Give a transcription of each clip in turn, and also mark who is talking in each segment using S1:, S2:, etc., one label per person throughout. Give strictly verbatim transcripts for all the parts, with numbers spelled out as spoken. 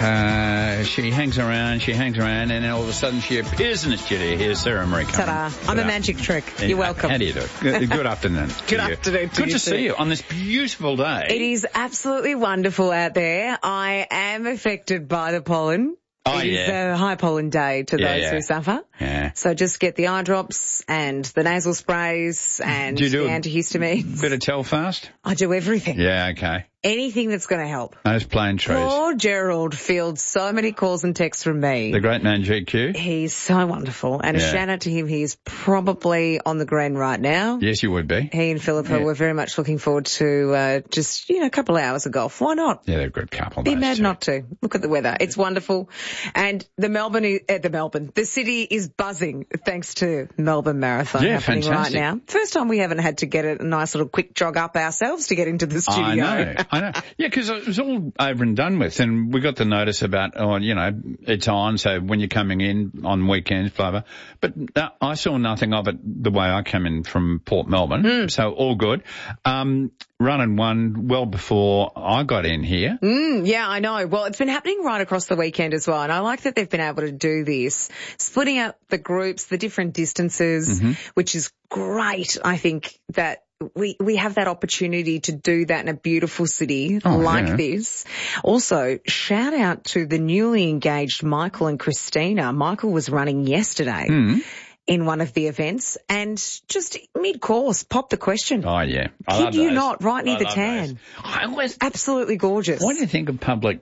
S1: Uh, she hangs around, she hangs around, and then all of a sudden she appears in the studio. Here's Sarah Marie Cohen.
S2: Ta-da. I'm a magic trick. You're welcome.
S1: How do you do? Good, good afternoon.
S2: Good afternoon to
S1: Good
S2: you
S1: to see you on this beautiful day.
S2: It is absolutely wonderful out there. I am affected by the pollen.
S1: Oh,
S2: it is
S1: yeah.
S2: a high pollen day to
S1: Yeah,
S2: those
S1: yeah.
S2: who suffer.
S1: Yeah.
S2: So just get the eye drops and the nasal sprays and
S1: Do you do
S2: the
S1: a
S2: antihistamines.
S1: Bit of Telfast?
S2: I do everything.
S1: Yeah, okay.
S2: Anything that's going to help.
S1: Those plain trees.
S2: Poor Gerald fields so many calls and texts from me.
S1: The great man G Q.
S2: He's so wonderful. And
S1: Yeah.
S2: a shout out to him. He's probably on the green right now.
S1: Yes, you would be.
S2: He and Philippa
S1: Yeah.
S2: were very much looking forward to uh, just, you know, a couple of hours of golf. Why not?
S1: Yeah, they're a good couple.
S2: Be
S1: those
S2: mad
S1: two.
S2: not to. Look at the weather. It's wonderful. And the Melbourne, is, uh, the Melbourne, the city is buzzing thanks to Melbourne Marathon
S1: Yeah,
S2: happening
S1: fantastic.
S2: right now. First time we haven't had to get a nice little quick jog up ourselves to get into the studio.
S1: I know, I know. Yeah, because it was all over and done with, and we got the notice about, oh, you know, it's on, so when you're coming in on weekends, blah, blah. But uh, I saw nothing of it the way I came in from Port Melbourne,
S2: Mm.
S1: so all good. Um, running one well before I got in here.
S2: Mm, yeah, I know. Well, it's been happening right across the weekend as well. And I like that they've been able to do this, splitting up the groups, the different distances,
S1: Mm-hmm.
S2: which is great. I think that we, we have that opportunity to do that in a beautiful city
S1: Oh,
S2: like
S1: yeah.
S2: this. Also, shout out to the newly engaged Michael and Christina. Michael was running yesterday.
S1: Mm.
S2: In one of the events, and just mid-course, pop the question.
S1: Oh, yeah. I
S2: Kid
S1: love
S2: you
S1: those.
S2: not, right near
S1: I
S2: the
S1: love
S2: tan.
S1: those. I always,
S2: Absolutely gorgeous.
S1: what do you think of public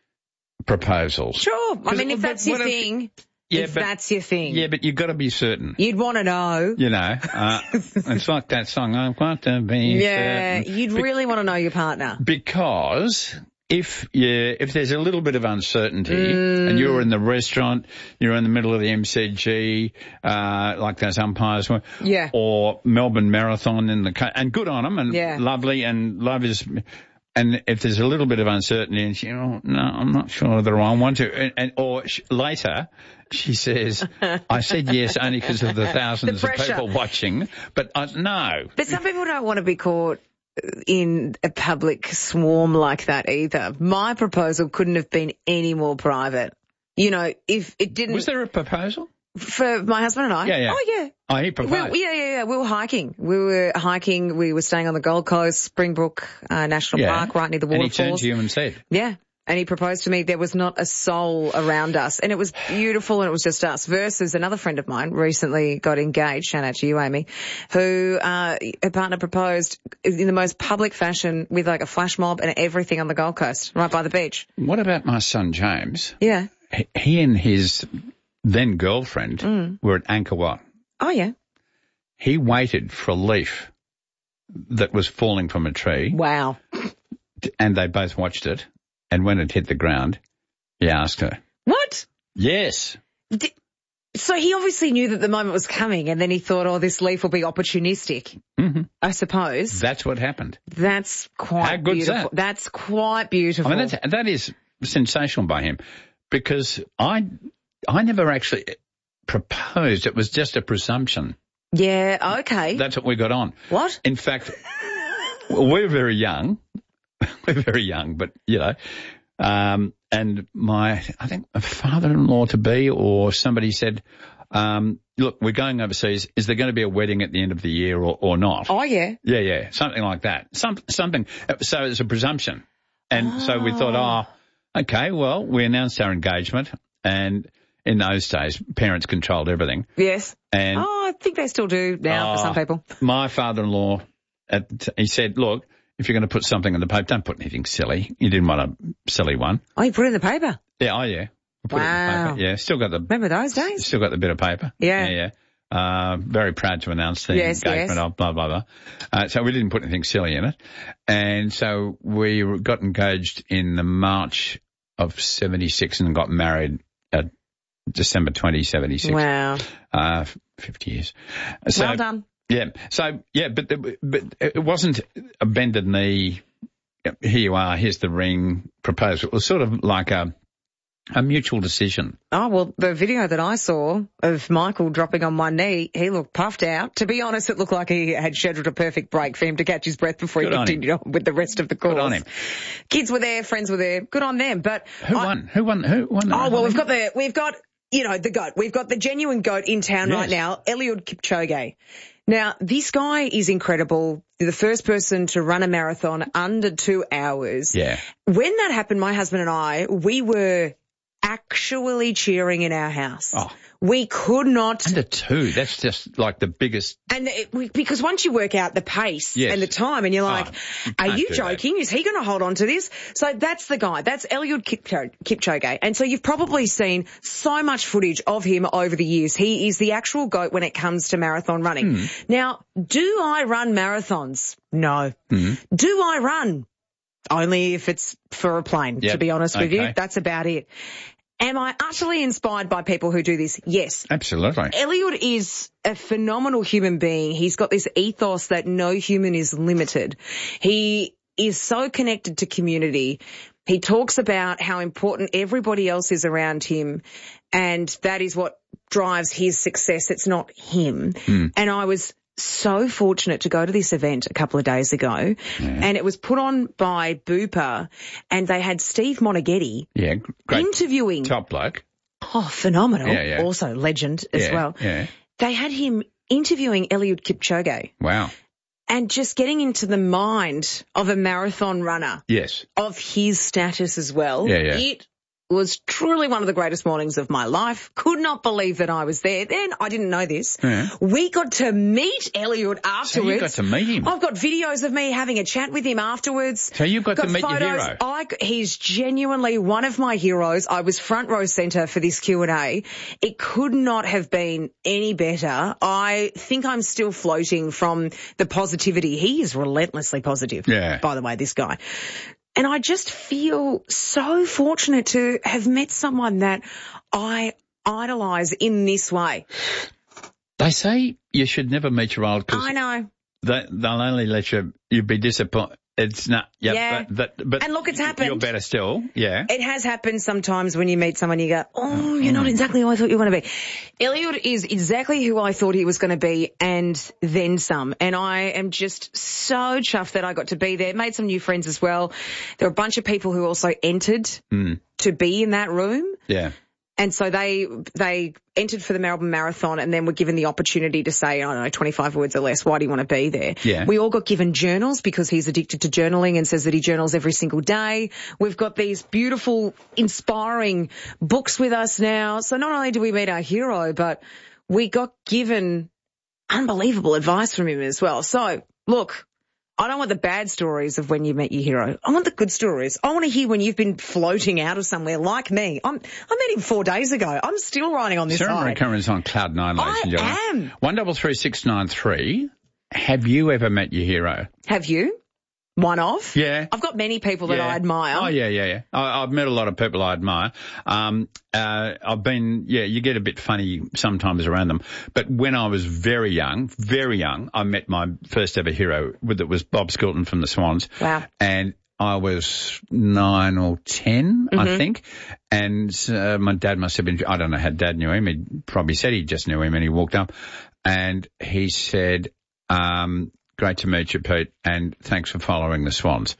S1: proposals?
S2: Sure. I
S1: 'Cause
S2: mean,
S1: it-
S2: if
S1: but
S2: that's your
S1: what if-
S2: thing,
S1: Yeah,
S2: if
S1: but-
S2: that's your thing,
S1: Yeah, but you've got to be certain.
S2: you'd want to know.
S1: You know, uh, it's like that song, I've got to be
S2: Yeah,
S1: certain.
S2: you'd
S1: Be-
S2: really want to know your partner.
S1: Because if you, if there's a little bit of uncertainty
S2: Mm.
S1: and you're in the restaurant, you're in the middle of the M C G, uh, like those umpires were,
S2: Yeah.
S1: or Melbourne Marathon in the, co- and good on them and
S2: Yeah.
S1: lovely and love is, and if there's a little bit of uncertainty and she, oh, no, I'm not sure whether I want to, and, and or sh- later, she says, I said yes only because of the thousands
S2: The
S1: of
S2: pressure.
S1: people watching, but I, no.
S2: But some people don't want to be caught in a public swarm like that either. My proposal couldn't have been any more private. You know, if it didn't...
S1: Was there a proposal?
S2: For my husband and I?
S1: Yeah, yeah.
S2: Oh, yeah.
S1: Oh, he
S2: We,
S1: proposed.
S2: yeah, yeah, yeah. We were hiking. We were hiking. We were staying on the Gold Coast, Springbrook uh, National
S1: Yeah.
S2: Park, right near the
S1: And he turned
S2: waterfalls.
S1: to you and said,
S2: Yeah. And he proposed to me. There was not a soul around us. And it was beautiful and it was just us. Versus another friend of mine recently got engaged, shout out to you, Amy, who, uh, her partner proposed in the most public fashion with like a flash mob and everything on the Gold Coast, right by the beach.
S1: what about my son James?
S2: Yeah.
S1: He- He and his then girlfriend
S2: Mm.
S1: were at Angkor Wat.
S2: Oh, yeah.
S1: He waited for a leaf that was falling from a tree,
S2: Wow.
S1: and they both watched it. And when it hit the ground, he asked her,
S2: What?
S1: yes.
S2: Di- So he obviously knew that the moment was coming and then he thought, oh, this leaf will be opportunistic,
S1: hmm
S2: I suppose.
S1: That's what happened.
S2: That's quite
S1: How good's
S2: beautiful.
S1: that?
S2: That's quite beautiful.
S1: I mean, that's, that is sensational by him, because I, I never actually proposed. It was just a presumption.
S2: yeah, okay.
S1: That's what we got on.
S2: What?
S1: In fact, we're very young. We're very young, but, you know, um, and my, I think my father-in-law to be or somebody said, um, look, we're going overseas. Is there going to be a wedding at the end of the year or, or not?
S2: Oh, yeah.
S1: Yeah, yeah, something like that. Some, something. So it's a presumption. And so we thought, oh, okay, well, we announced our engagement, and in those days, parents controlled everything.
S2: Yes.
S1: And
S2: Oh, I think they still do now for
S1: Oh,
S2: some people.
S1: my father-in-law, at, he said, look, if you're going to put something in the paper, don't put anything silly. You didn't want a silly one.
S2: Oh, you put it in the paper.
S1: Yeah, oh yeah. We'll put it in
S2: Wow.
S1: the paper. Yeah, still got the
S2: Remember those days?
S1: still got the bit of paper.
S2: Yeah.
S1: Yeah, yeah. Uh, very proud to announce the
S2: Yes,
S1: engagement
S2: yes.
S1: of blah, blah, blah. Uh, so we didn't put anything silly in it. And so we got engaged in the March of seventy-six and got married at December twenty seventy-six.
S2: Wow.
S1: Uh, fifty years. So,
S2: well done.
S1: Yeah. So, yeah, but, the, but it wasn't a bended knee. Here you are. Here's the ring proposal. It was sort of like a, A mutual decision.
S2: Oh, well, the video that I saw of Michael dropping on one knee, he looked puffed out. To be honest, it looked like he had scheduled a perfect break for him to catch his breath before
S1: Good
S2: he
S1: on
S2: continued on with the rest of the course.
S1: Good on him.
S2: Kids were there, friends were there. Good on them. But
S1: Who
S2: I,
S1: won? Who won? Who won?
S2: Oh, well, we've got the, we've got, you know, the GOAT. We've got the genuine GOAT in town
S1: Yes.
S2: right now, Eliud Kipchoge. Now, this guy is incredible. The first person to run a marathon under two hours.
S1: Yeah.
S2: When that happened, my husband and I, we were actually cheering in our house.
S1: Oh.
S2: We could not.
S1: Under two. That's just like the biggest.
S2: And it, we, because once you work out the pace
S1: Yes.
S2: and the time and you're like,
S1: Oh, you
S2: are
S1: can't
S2: you
S1: do
S2: joking? Is he going to hold on to this? So that's the guy. That's Eliud Kipcho- Kipchoge. And so you've probably seen so much footage of him over the years. He is the actual GOAT when it comes to marathon running.
S1: Hmm.
S2: Now, do I run marathons? No.
S1: Hmm.
S2: Do I run? Only if it's for a plane,
S1: Yep.
S2: to be honest with you.
S1: Okay.
S2: That's about it. Am I utterly inspired by people who do this? Yes.
S1: Absolutely.
S2: Eliud is a phenomenal human being. He's got this ethos that no human is limited. He is so connected to community. He talks about how important everybody else is around him, and that is what drives his success. It's not him.
S1: Mm.
S2: And I was so fortunate to go to this event a couple of days ago,
S1: Yeah.
S2: and it was put on by Bupa, and they had Steve Monaghetti
S1: Yeah. Great.
S2: interviewing.
S1: Top bloke.
S2: Oh, phenomenal.
S1: Yeah, yeah.
S2: Also legend as
S1: Yeah,
S2: well.
S1: Yeah.
S2: They had him interviewing Eliud Kipchoge
S1: Wow.
S2: and just getting into the mind of a marathon runner,
S1: Yes.
S2: of his status as well.
S1: Yeah, yeah.
S2: It was truly one of the greatest mornings of my life. Could not believe that I was there. Then I didn't know this.
S1: Yeah.
S2: We got to meet Eliud afterwards.
S1: So you got to meet him.
S2: I've got videos of me having a chat with him afterwards.
S1: So you got to meet your
S2: photos.
S1: hero.
S2: I, he's genuinely one of my heroes. I was front row centre for this Q and A. It could not have been any better. I think I'm still floating from the positivity. He is relentlessly positive,
S1: Yeah.
S2: by the way, this guy. And I just feel so fortunate to have met someone that I idolise in this way.
S1: They say you should never meet your idol because
S2: I know.
S1: they, they'll only let you, you'd be disappointed. It's not, yeah,
S2: Yeah.
S1: But, but, but
S2: And look, it's happened.
S1: You're better still, yeah.
S2: It has happened sometimes when you meet someone, you go, oh, you're not exactly who I thought you were going to be. Eliud is exactly who I thought he was going to be, and then some. And I am just so chuffed that I got to be there. Made some new friends as well. There were a bunch of people who also entered
S1: Mm.
S2: to be in that room.
S1: Yeah.
S2: And so they they entered for the Melbourne Marathon and then were given the opportunity to say, I don't know, twenty-five words or less, why do you want to be there?
S1: Yeah.
S2: We all got given journals because he's addicted to journaling and says that he journals every single day. We've got these beautiful, inspiring books with us now. So not only do we meet our hero, but we got given unbelievable advice from him as well. So, look, I don't want the bad stories of when you met your hero. I want the good stories. I want to hear when you've been floating out of somewhere like me. I'm, I met him four days ago. I'm still riding on this
S1: Sarah
S2: ride.
S1: Cameron's on cloud nine, ladies
S2: I
S1: and gentlemen.
S2: am.
S1: One double three six nine three. Have you ever met your hero?
S2: Have you? One of?
S1: Yeah.
S2: I've got many people that
S1: Yeah.
S2: I admire.
S1: Oh, yeah, yeah, yeah. I, I've met a lot of people I admire. Um, uh, I've been, yeah, you get a bit funny sometimes around them. But when I was very young, very young, I met my first ever hero, with it was Bob Skilton from the Swans.
S2: Wow.
S1: And I was nine or ten,
S2: Mm-hmm.
S1: I think. And uh, my dad must have been, I don't know how Dad knew him. He probably said he just knew him, and he walked up and he said, um, great to meet you, Pete, and thanks for following the Swans.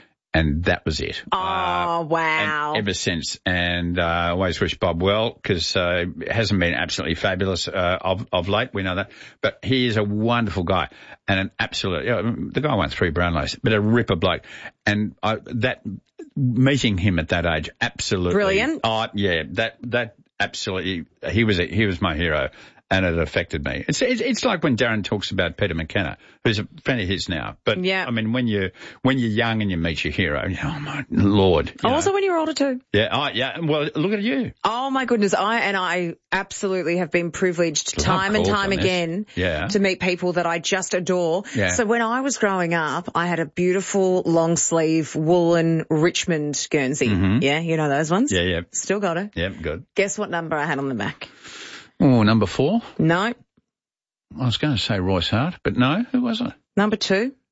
S1: And that was it.
S2: Oh,
S1: Uh,
S2: wow.
S1: and ever since, and I uh, always wish Bob well, because uh, it hasn't been absolutely fabulous uh, of, of late, we know that. But he is a wonderful guy and an absolute, you know, the guy won three Brownlows, but a ripper bloke. And I, that meeting him at that age, absolutely.
S2: Brilliant.
S1: Oh, yeah, that, that absolutely, he was, a, he was my hero. And it affected me. It's, it's it's like when Darren talks about Peter McKenna, who's a friend of his now. But
S2: Yeah.
S1: I mean, when you when you're young and you meet your hero, you know, oh my Lord. you know.
S2: Also when you're older too.
S1: Yeah, oh, yeah. Well, look at you.
S2: Oh my goodness, I and I absolutely have been privileged
S1: Love
S2: time and
S1: calls
S2: time
S1: on this.
S2: again
S1: Yeah.
S2: to meet people that I just adore.
S1: Yeah.
S2: So when I was growing up, I had a beautiful long sleeve woolen Richmond Guernsey. Yeah, you know those ones?
S1: Yeah, yeah,
S2: Still got it.
S1: yeah. Good.
S2: Guess what number I had on the back?
S1: Oh, number four.
S2: No.
S1: I was going to say Royce Hart, but no. Who was it?
S2: Number two.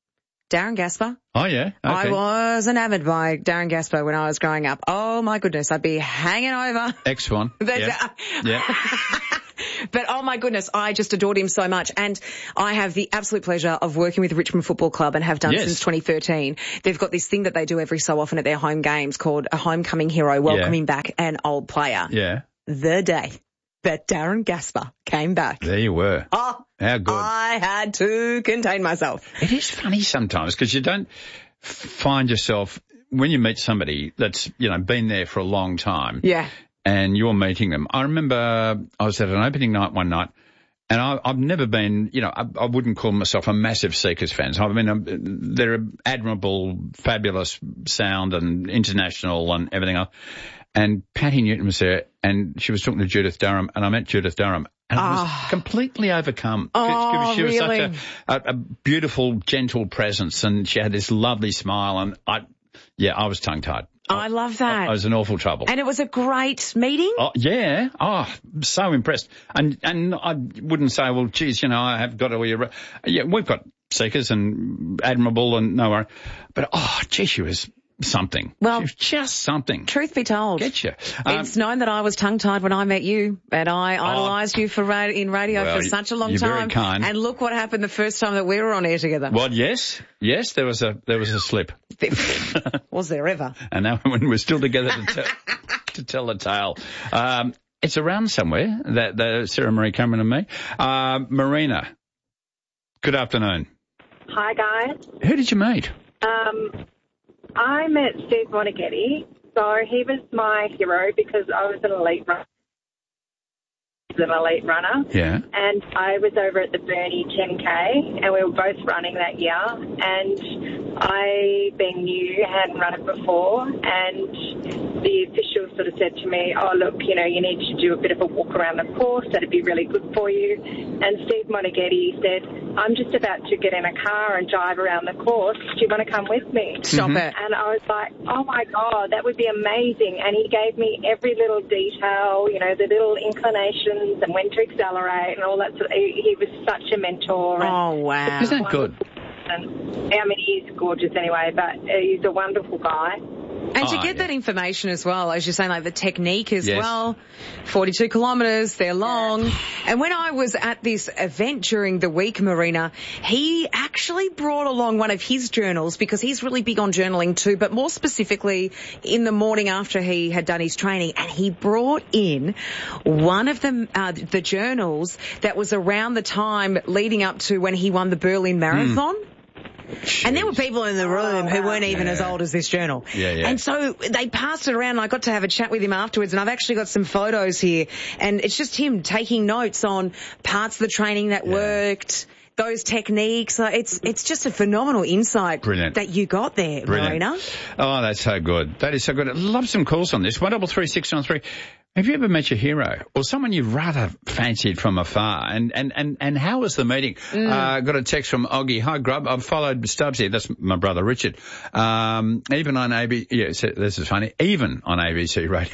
S2: Darren Gasper.
S1: Oh, yeah? Okay.
S2: I was enamoured by Darren Gasper when I was growing up. Oh, my goodness. I'd be hanging over.
S1: X one. Yeah. yeah.
S2: But, oh, my goodness, I just adored him so much. And I have the absolute pleasure of working with the Richmond Football Club and have done
S1: yes.
S2: since twenty thirteen. They've got this thing that they do every so often at their home games called a homecoming hero, welcoming yeah. back an old player.
S1: Yeah.
S2: The day that Darren Gasper came back.
S1: There you were.
S2: Oh,
S1: how good.
S2: I had to contain myself.
S1: It is funny sometimes because you don't find yourself, when you meet somebody that's, you know, been there for a long time.
S2: Yeah.
S1: And you're meeting them. I remember I was at an opening night one night, and I, I've never been, you know, I, I wouldn't call myself a massive Seekers fan. I mean, I'm, they're admirable, fabulous sound and international and everything else. And Patty Newton was there, and she was talking to Judith Durham, and I met Judith Durham, and oh. I was completely overcome.
S2: Oh,
S1: she was
S2: really?
S1: such a, a, a beautiful, gentle presence, and she had this lovely smile, and I, yeah, I was tongue-tied.
S2: I love that.
S1: I was in awful trouble.
S2: And it was a great meeting?
S1: Oh, yeah. Oh, so impressed. And and I wouldn't say, well, geez, you know, I have got to... Yeah, we've got Seekers and admirable and no worry. But, oh, gee, she was something.
S2: Well,
S1: she was just something.
S2: Truth be told.
S1: Get you. Um,
S2: it's known that I was tongue-tied when I met you, and I idolised oh, you for ra- in radio
S1: well,
S2: for such a long
S1: you're
S2: time.
S1: Very kind.
S2: And look what happened the first time that we were on air together.
S1: Well, yes. Yes, there was a there was a slip.
S2: Was there ever?
S1: And now when we're still together to tell, to tell the tale. Um, it's around somewhere, that, that Sarah Marie Cameron and me. Uh, Marina, good afternoon.
S3: Hi, guys.
S1: Who did you meet?
S3: Um, I met Steve Monaghetti. So he was my hero because I was an elite runner. an elite runner.
S1: Yeah.
S3: And I was over at the Burnie ten K, and we were both running that year. And I, being new, hadn't run it before, and the official sort of said to me, oh, look, you know, you need to do a bit of a walk around the course. That'd be really good for you. And Steve Monaghetti said, I'm just about to get in a car and drive around the course. Do you want to come with me?
S2: Stop
S1: mm-hmm.
S2: it.
S3: And I was like, oh, my God, that would be amazing. And he gave me every little detail, you know, the little inclinations and when to accelerate and all that. Sort of, he, he was such a mentor.
S2: Oh, wow.
S1: Isn't that good?
S3: And, I mean, he's gorgeous anyway, but he's a wonderful guy.
S2: And to
S1: oh,
S2: get
S1: yeah.
S2: that information as well, as you're saying, like the technique as
S1: yes.
S2: well, forty-two kilometres, they're long. And when I was at this event during the week, Marina, he actually brought along one of his journals because he's really big on journaling too, but more specifically in the morning after he had done his training, and he brought in one of the, uh, the journals that was around the time leading up to when he won the Berlin Marathon. Mm.
S1: Jeez.
S2: And there were people in the room
S3: oh,
S2: who
S3: wow.
S2: weren't even
S1: yeah.
S2: as old as this journal.
S1: Yeah, yeah.
S2: And so they passed it around, and I got to have a chat with him afterwards, and I've actually got some photos here. And it's just him taking notes on parts of the training that
S1: yeah.
S2: worked, those techniques. It's it's just a phenomenal insight
S1: Brilliant.
S2: that you got there,
S1: Brilliant.
S2: Marina.
S1: Oh, that's so good. That is so good. I'd love some calls on this. one double three six nine three. Have you ever met your hero or someone you've rather fancied from afar? And and, and, and how was the meeting? Mm. Uh, got a text from Oggy. Hi, Grub. I've followed Stubbs here. That's my brother, Richard. Um, even on A B C, yeah, so this is funny. Even on A B C Radio.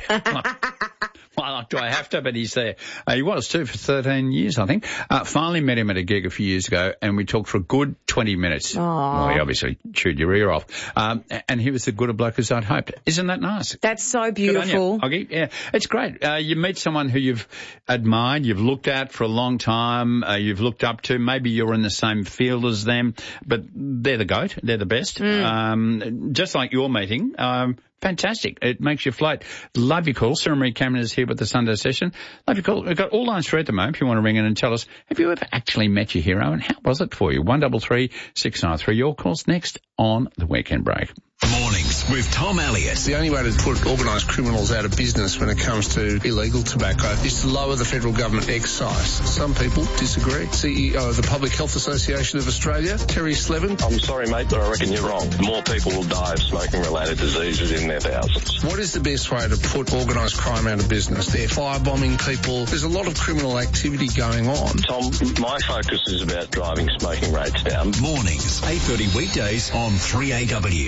S1: Well, do I have to? But he's there. Uh, he was too for thirteen years, I think. Uh, finally met him at a gig a few years ago, and we talked for a good twenty minutes.
S2: Aww.
S1: Well, he obviously chewed your ear off. Um, and he was as good a bloke as I'd hoped. Isn't that nice?
S2: That's so beautiful.
S1: Good on you, Oggy. Yeah, it's great. Uh, you meet someone who you've admired, you've looked at for a long time, uh, you've looked up to. Maybe you're in the same field as them, but they're the GOAT. They're the best. Mm. Um, just like your meeting. Um, Fantastic. It makes you float. Love your call. Sarah Marie Cameron is here with the Sunday session. Love your call. We've got all lines free at the moment if you want to ring in and tell us, have you ever actually met your hero and how was it for you? one double three six nine three. Your call's next on the Weekend Break.
S4: Mornings with Tom Elliott.
S5: The only way to put organised criminals out of business when it comes to illegal tobacco is to lower the federal government excise. Some people disagree. C E O of the Public Health Association of Australia, Terry Slevin.
S6: I'm sorry, mate, but I reckon you're wrong. More people will die of smoking-related diseases in their thousands.
S5: What is the best way to put organised crime out of business? They're firebombing people. There's a lot of criminal activity going on.
S6: Tom, my focus is about driving smoking rates down.
S4: Mornings, eight thirty weekdays on three A W.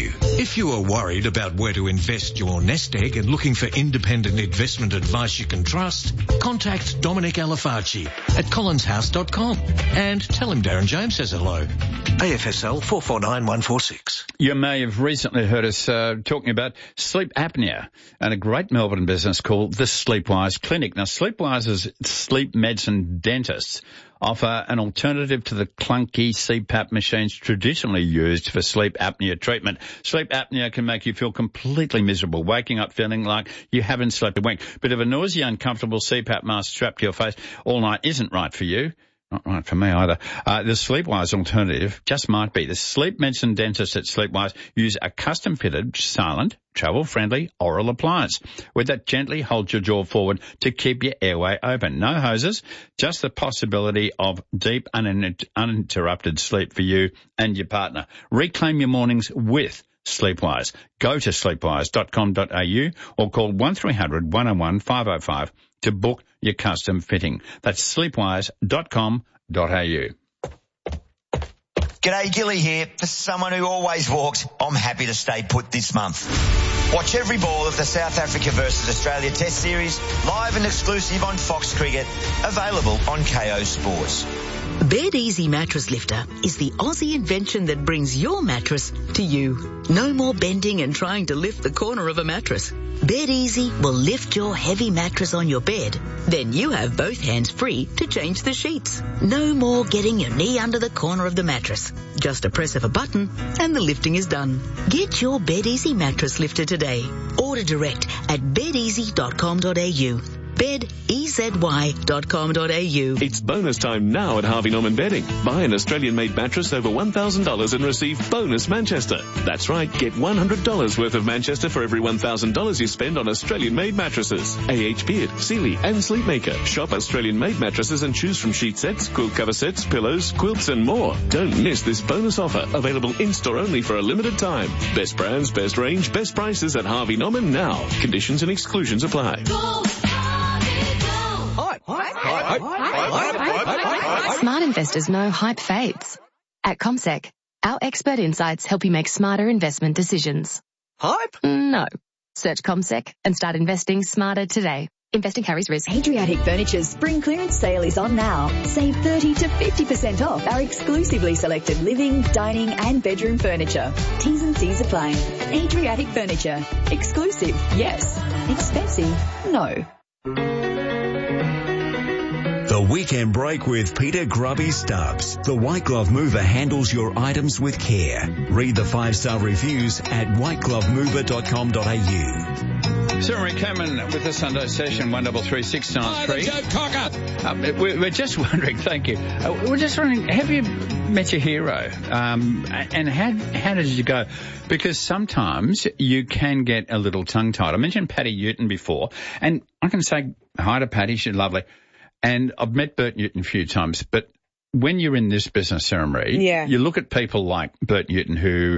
S7: If you are worried about where to invest your nest egg and looking for independent investment advice you can trust, contact Dominic Alifacci at collins house dot com and tell him Darren James says hello. A F S L four four nine one four six.
S1: You may have recently heard us uh, talking about sleep apnea and a great Melbourne business called the Sleepwise Clinic. Now, Sleepwise's sleep medicine dentists offer an alternative to the clunky C PAP machines traditionally used for sleep apnea treatment. Sleep apnea can make you feel completely miserable, waking up feeling like you haven't slept a wink. But if a noisy, uncomfortable C PAP mask strapped to your face all night isn't right for you, not right for me either. Uh, the Sleepwise alternative just might be. The sleep medicine dentists at Sleepwise use a custom-fitted, silent, travel-friendly oral appliance with that gently holds your jaw forward to keep your airway open. No hoses, just the possibility of deep, uninter- uninterrupted sleep for you and your partner. Reclaim your mornings with Sleepwise. Go to sleepwise dot com dot a u or call one three hundred one oh one five oh five to book your custom fitting. That's sleepwise dot com dot a u.
S8: G'day, Gilly here. For someone who always walks, I'm happy to stay put this month. Watch every ball of the South Africa versus Australia Test Series, live and exclusive on Fox Cricket, available on K O Sports.
S9: Bed Easy Mattress Lifter is the Aussie invention that brings your mattress to you. No more bending and trying to lift the corner of a mattress. Bed Easy will lift your heavy mattress on your bed. Then you have both hands free to change the sheets. No more getting your knee under the corner of the mattress. Just a press of a button and the lifting is done. Get your Bed Easy Mattress Lifter today. Order direct at bed easy dot com dot a u. bed easy dot com dot a u.
S10: It's bonus time now at Harvey Norman Bedding. Buy an Australian-made mattress over one thousand dollars and receive bonus Manchester. That's right, get one hundred dollars worth of Manchester for every one thousand dollars you spend on Australian-made mattresses. A H Beard, Sealy and Sleepmaker. Shop Australian-made mattresses and choose from sheet sets, quilt cover sets, pillows, quilts and more. Don't miss this bonus offer, available in-store only for a limited time. Best brands, best range, best prices at Harvey Norman now. Conditions and exclusions apply.
S11: Smart investors know hype fades. At CommSec, our expert insights help you make smarter investment decisions.
S12: Hype?
S11: No. Search CommSec and start investing smarter today. Investing carries risk.
S13: Adriatic Furniture's spring clearance sale is on now. Save thirty to fifty percent off our exclusively selected living, dining and bedroom furniture. T's and C's apply. Adriatic Furniture. Exclusive, yes. Expensive, no.
S4: The Weekend Break with Peter Grubby Stubbs. The White Glove Mover handles your items with care. Read the five-star reviews at white glove mover dot com dot a u.
S1: Sarah Marie Cameron with the Sunday session, one double three six nine three.
S14: Joe Cocker.
S1: Um, we're, we're just wondering, thank you. Uh, we're just wondering, have you met your hero? Um, and how how did you go? Because sometimes you can get a little tongue-tied. I mentioned Patty Newton before, and I can say hi to Patty, she's lovely. And I've met Bert Newton a few times, but when you're in this business, Sarah Marie,
S2: yeah.
S1: you look at people like Bert Newton, who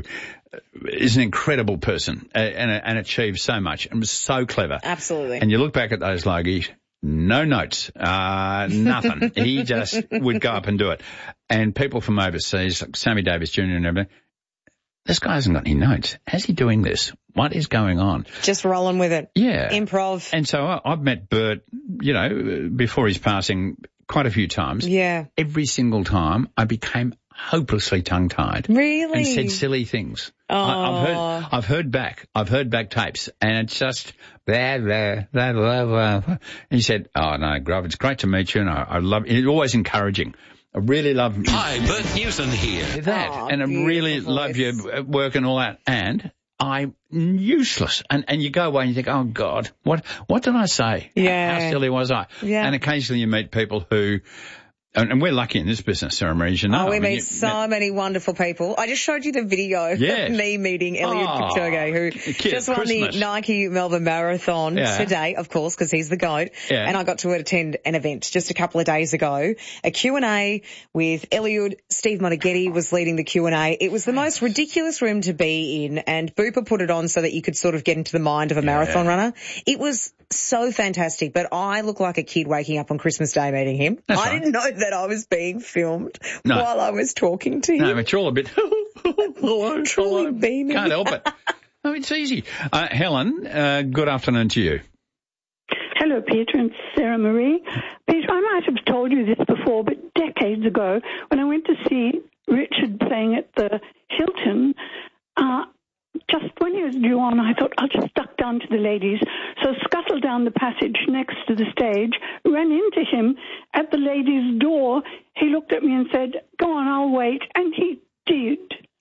S1: is an incredible person and, and achieves so much and was so clever.
S2: Absolutely.
S1: And you look back at those Logies, no notes, uh, nothing. He just would go up and do it. And people from overseas, like Sammy Davis Junior and everything, this guy hasn't got any notes. How's he doing this? What is going on?
S2: Just rolling with it.
S1: Yeah.
S2: Improv.
S1: And so I, I've met Bert, you know, before his passing quite a few times.
S2: Yeah.
S1: Every single time I became hopelessly tongue-tied.
S2: Really?
S1: And said silly things.
S2: Oh.
S1: I, I've heard, I've heard back, I've heard back tapes, and it's just blah, blah, blah, blah, blah. And he said, oh no, Grub, it's great to meet you, and I, I love, it's always encouraging. I really love
S7: Hi, Bert Newton here.
S1: that,
S2: oh,
S1: and I really
S2: voice.
S1: love your work and all that, and I'm useless. And and you go away and you think, oh God, what what did I say?
S2: Yeah.
S1: How silly was I?
S2: Yeah.
S1: And occasionally you meet people who, and, and we're lucky in this business, Sarah Marie, as you know.
S2: Oh, we
S1: I mean,
S2: meet
S1: you,
S2: so many wonderful people. I just showed you the video
S1: Yes.
S2: of me meeting Elliot
S1: Oh,
S2: Kipchoge, who
S1: kid,
S2: just won
S1: Christmas.
S2: the Nike Melbourne Marathon
S1: Yeah.
S2: today, of course, because he's the GOAT.
S1: Yeah.
S2: And I got to attend an event just a couple of days ago, a Q and A with Elliot. Steve Monaghetti was leading the Q and A. It was the most ridiculous room to be in, and Booper put it on so that you could sort of get into the mind of a marathon
S1: Yeah.
S2: runner. It was so fantastic, but I look like a kid waking up on Christmas Day meeting him.
S1: That's
S2: I
S1: right.
S2: didn't know that I was being filmed
S1: No.
S2: while I was talking to him.
S1: No, but you're all a bit, hello, hello.
S2: Beaming.
S1: Can't help it. Oh, it's easy. Uh, Helen, uh, good afternoon to you.
S12: Hello, Peter and Sarah Marie. Peter, I might have told you this before, but decades ago, when I went to see Richard playing at the Hilton, uh, just when he was due on, I thought, I'll just duck down to the ladies. So scuttled down the passage next to the stage, ran into him at the ladies' door. He looked at me and said, go on, I'll wait. And he did.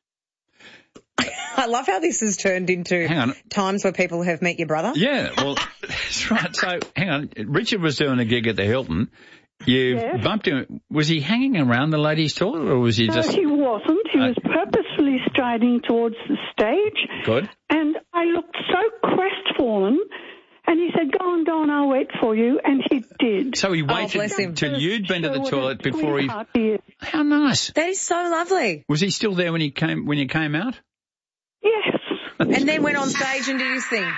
S2: I love how this has turned into
S1: hang on.
S2: times where people have met your brother.
S1: Yeah, well, that's right. So, hang on. Richard was doing a gig at the Hilton. You
S12: Yes.
S1: bumped him. Was he hanging around the ladies' toilet, or was he
S12: No,
S1: just...
S12: he wasn't. He
S1: Uh,
S12: was purposefully striding towards the stage.
S1: Good.
S12: And I looked so crestfallen. And he said, go on, go on, I'll wait for you. And he did.
S1: So he
S2: Oh,
S1: waited
S2: bless him.
S1: till you'd been to the
S12: What a
S1: toilet before he...
S12: sweetheart he is.
S1: How nice.
S2: That is so lovely.
S1: Was he still there when he came when you came out?
S12: Yes.
S2: And then went on stage and did his thing.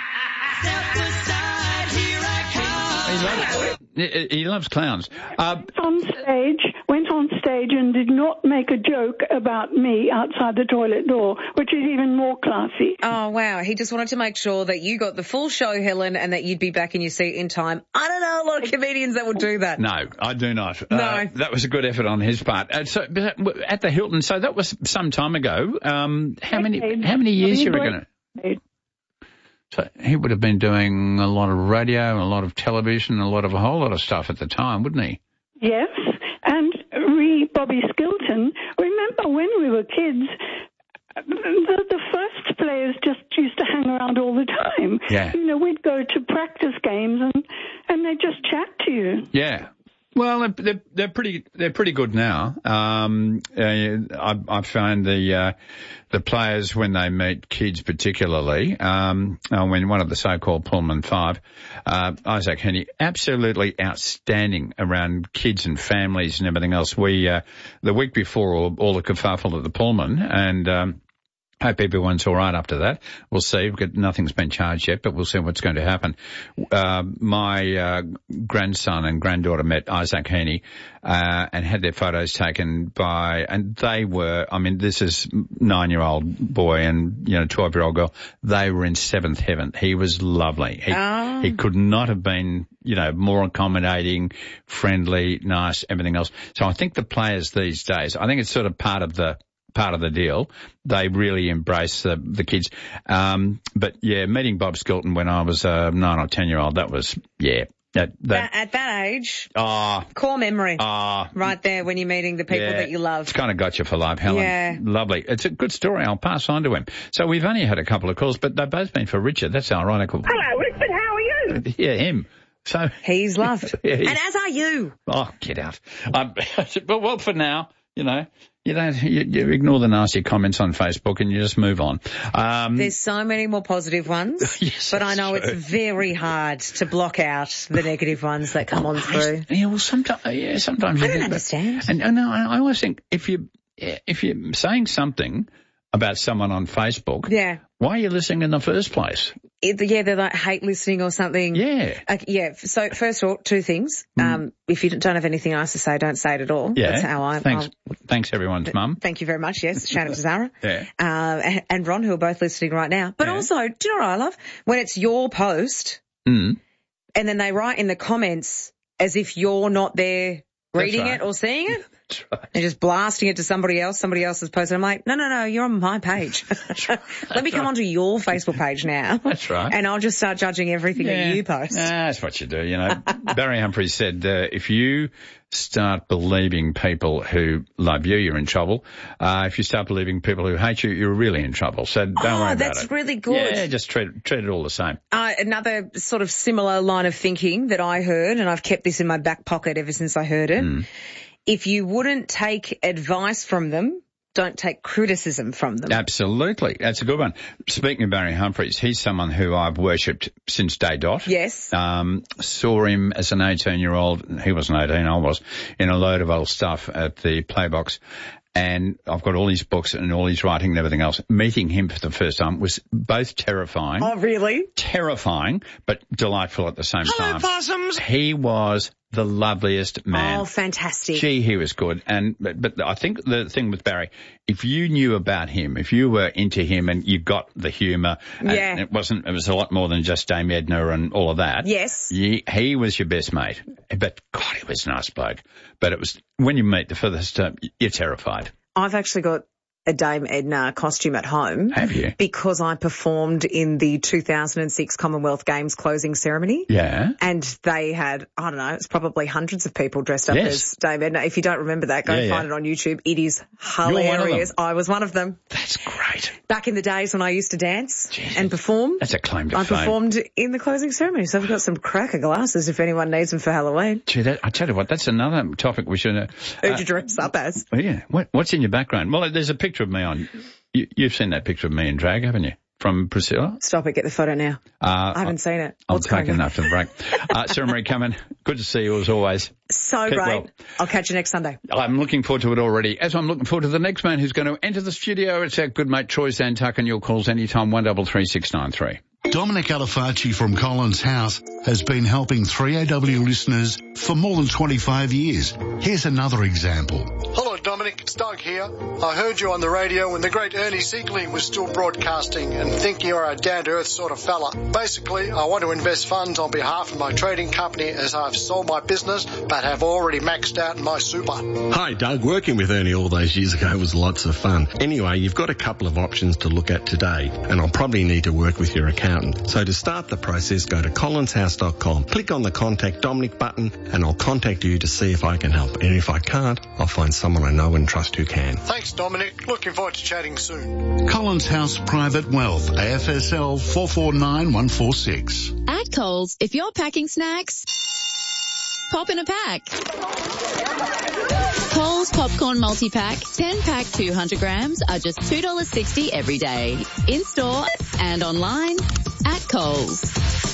S1: He loves, he, he loves clowns. Uh,
S12: Went on stage, went on stage and did not make a joke about me outside the toilet door, which is even more classy.
S2: Oh, wow. He just wanted to make sure that you got the full show, Helen, and that you'd be back in your seat in time. I don't know a lot of comedians that would do that.
S1: no, I do not.
S2: No.
S1: Uh, that was a good effort on his part. Uh, so but at the Hilton, so that was some time ago. Um, how many how many years you reckon? So he would have been doing a lot of radio, a lot of television, a lot of a whole lot of stuff at the time, wouldn't he?
S12: Yes. And re Bobby Skilton, remember when we were kids, the, the first players just used to hang around all the time.
S1: Yeah.
S12: You know, we'd go to practice games and, and they'd just chat to you.
S1: Yeah. Well, they're, they're, they're pretty, they're pretty good now. Um, uh, I, I find the, uh, the players when they meet kids particularly, um, uh, when one of the so-called Pullman Five, uh, Isaac Henny, absolutely outstanding around kids and families and everything else. We, uh, the week before all, all the kerfuffle at the Pullman and, um, hope everyone's all right after that. We'll see. We've got, nothing's been charged yet, but we'll see what's going to happen. Uh, my uh, grandson and granddaughter met Isaac Henny uh, and had their photos taken by, and they were, I mean, this is nine-year-old boy and, you know, twelve-year-old girl. They were in seventh heaven. He was lovely. He,
S2: Oh.
S1: he could not have been, you know, more accommodating, friendly, nice, everything else. So I think the players these days, I think it's sort of part of the part of the deal. They really embrace the, the kids. Um, but yeah, meeting Bob Skilton when I was a nine or ten year old, that was, yeah. That, that,
S2: That, at that age,
S1: ah,
S2: core memory.
S1: ah,
S2: right there when you're meeting the people
S1: yeah,
S2: that you love.
S1: It's kind of got you for life, Helen.
S2: Yeah.
S1: Lovely. It's a good story. I'll pass on to him. So we've only had a couple of calls, but they've both been for Richard. That's ironical.
S14: Hello, Richard. How are you?
S1: Yeah, him. So
S2: He's loved.
S1: Yeah, he's-
S2: And as are you.
S1: Oh, get out. Um, but well, for now, you know, you don't, you, you ignore the nasty comments on Facebook and you just move on. Um,
S2: There's so many more positive ones,
S1: Yes,
S2: but I know
S1: that's
S2: it's
S1: true.
S2: very hard to block out the negative ones that come on through.
S1: yeah, well, sometimes, yeah, sometimes
S2: I
S1: you
S2: don't
S1: do, but-
S2: understand.
S1: And, and I I always think if you, if you're saying something about someone on Facebook,
S2: Yeah.
S1: why are you listening in the first place?
S2: It, yeah, they like hate listening or something.
S1: Yeah.
S2: Uh, yeah. So first of all, two things. Um, if you don't have anything nice to say, don't say it at all.
S1: Yeah.
S2: That's how I.
S1: Thanks.
S2: I'll-
S1: Thanks, everyone's mum.
S2: Thank you very much. Yes, shout out to Zara.
S1: Yeah.
S2: Uh, and- and Ron, who are both listening right now. But
S1: Yeah.
S2: also, do you know what I love? When it's your post
S1: Mm.
S2: and then they write in the comments as if you're not there reading
S1: right.
S2: it or seeing it.
S1: That's right.
S2: They're just blasting it to somebody else, somebody else's post. And I'm like, no, no, no, you're on my page. Let me come onto your Facebook page now.
S1: That's right.
S2: And I'll just start judging everything that you post.
S1: Nah, that's what you do, you know. Barry Humphries said, uh, if you start believing people who love you, you're in trouble. Uh, if you start believing people who hate you, you're really in trouble. So don't
S2: Oh,
S1: worry about
S2: that's
S1: it.
S2: really good.
S1: Yeah, just treat, treat it all the same.
S2: Uh, another sort of similar line of thinking that I heard, and I've kept this in my back pocket ever since I heard it.
S1: Mm.
S2: If you wouldn't take advice from them, don't take criticism from them.
S1: Absolutely. That's a good one. Speaking of Barry Humphries, he's someone who I've worshipped since day dot.
S2: Yes.
S1: Um, saw him as an eighteen-year-old. He wasn't eighteen, I was, in a load of old stuff at the Playbox. And I've got all his books and all his writing and everything else. Meeting him for the first time was both terrifying.
S2: Oh, really?
S1: Terrifying, but delightful at the same
S7: Hello,
S1: time.
S7: possums.
S1: He was the loveliest man.
S2: Oh, fantastic.
S1: Gee, he was good. And but, but I think the thing with Barry, if you knew about him, if you were into him and you got the humour,
S2: Yeah.
S1: and it wasn't, it was a lot more than just Dame Edna and all of that.
S2: Yes.
S1: He, he was your best mate. But God, he was a nice bloke. But it was, when you meet the first time, you're terrified.
S2: I've actually got a Dame Edna costume at home.
S1: Have you?
S2: Because I performed in the two thousand six Commonwealth Games closing ceremony.
S1: Yeah.
S2: And they had, I don't know, it's probably hundreds of people dressed up
S1: Yes.
S2: as Dame Edna. If you don't remember that, go
S1: Yeah,
S2: and
S1: yeah.
S2: find it on YouTube. It is
S1: one of them.
S2: hilarious. I was one of them.
S1: That's great.
S2: Back in the days when I used to dance and perform.
S1: That's a claim to
S2: I
S1: fame.
S2: performed in the closing ceremony, so I've got some cracker glasses if anyone needs them for Halloween.
S1: Gee, that, I tell you what, that's another topic we should. Uh,
S2: Who'd you dress up as?
S1: Oh, yeah. What, what's in your background? Well, there's a picture of me on. You, you've seen that picture of me in drag, haven't you? From Priscilla?
S2: Stop it, get the photo now.
S1: Uh,
S2: I haven't seen it.
S1: I'll
S2: What's
S1: take
S2: going on?
S1: enough to the break. Uh, Sarah Marie Cumming, good to see you as always.
S2: So
S1: Keep
S2: great.
S1: well.
S2: I'll catch you next Sunday.
S1: I'm looking forward to it already, as I'm looking forward to the next man who's going to enter the studio. It's our good mate Troy Zantuck, and your calls anytime, one double three six nine three.
S15: Dominic Alifacci from Collins House has been helping three A W listeners for more than twenty-five years. Here's another example.
S16: Hello, Dominic. It's Doug here. I heard you on the radio when the great Ernie Siegling was still broadcasting and think you're a down-to-earth sort of fella. Basically, I want to invest funds on behalf of my trading company as I've sold my business but have already maxed out my super.
S17: Hi, Doug. Working with Ernie all those years ago was lots of fun. Anyway, you've got a couple of options to look at today, and I'll probably need to work with your accountant. So to start the process, go to collins house dot com, click on the Contact Dominic button, and I'll contact you to see if I can help. And if I can't, I'll find someone I know and trust who can.
S16: Thanks, Dominic. Looking forward to chatting soon.
S15: Collins House Private Wealth, A F S L four four nine one four six.
S18: At Coles, if you're packing snacks, pop in a pack. Coles Popcorn Multi-Pack, ten pack two hundred grams are just two dollars sixty every day. In-store and online at Coles.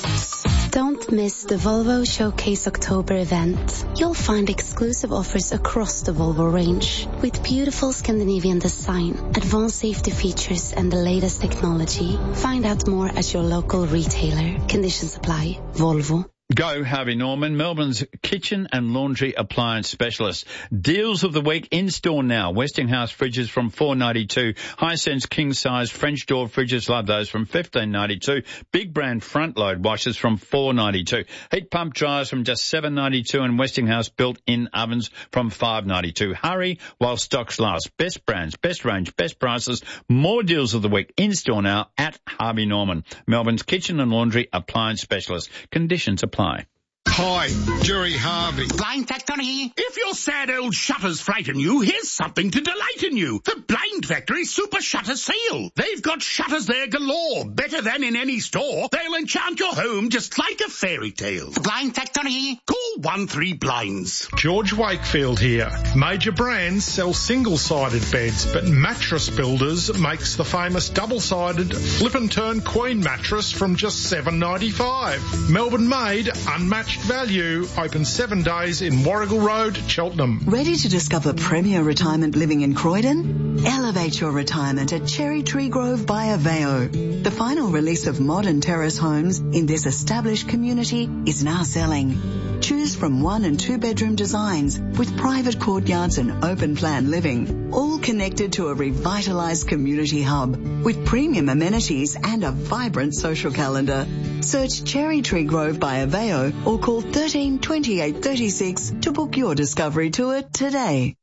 S19: Don't miss the Volvo Showcase October event. You'll find exclusive offers across the Volvo range with beautiful Scandinavian design, advanced safety features and the latest technology. Find out more at your local retailer. Conditions apply. Volvo.
S1: Go Harvey Norman, Melbourne's kitchen and laundry appliance specialist. Deals of the week in store now. Westinghouse fridges from four ninety-two. Hisense king size French door fridges, love those, from fifteen ninety-two. Big brand front load washers from four ninety-two. Heat pump dryers from just seven ninety-two, and Westinghouse built in ovens from five ninety-two. Hurry while stocks last. Best brands, best range, best prices. More deals of the week in store now at Harvey Norman, Melbourne's kitchen and laundry appliance specialist. Conditions apply.
S20: Hi, Jerry Harvey.
S21: Blind Factory here.
S20: If your sad old shutters frighten you, here's something to delight in you. The Blind Factory Super Shutter Sale. They've got shutters there galore, better than in any store. They'll enchant your home just like a fairy tale.
S21: The Blind Factory here.
S20: Call one three blinds. George Wakefield here. Major brands sell single-sided beds, but Mattress Builders makes the famous double-sided flip and turn queen mattress from just seven ninety-five. Melbourne made, unmatched value, open seven days in Warrigal Road, Cheltenham.
S22: Ready to discover premier retirement living in Croydon? Elevate your retirement at Cherry Tree Grove by Aveo. The final release of modern terrace homes in this established community is now selling. Choose from one and two bedroom designs with private courtyards and open plan living, all connected to a revitalised community hub with premium amenities and a vibrant social calendar. Search Cherry Tree Grove by Aveo or call thirteen twenty-eight thirty-six to book your discovery tour today.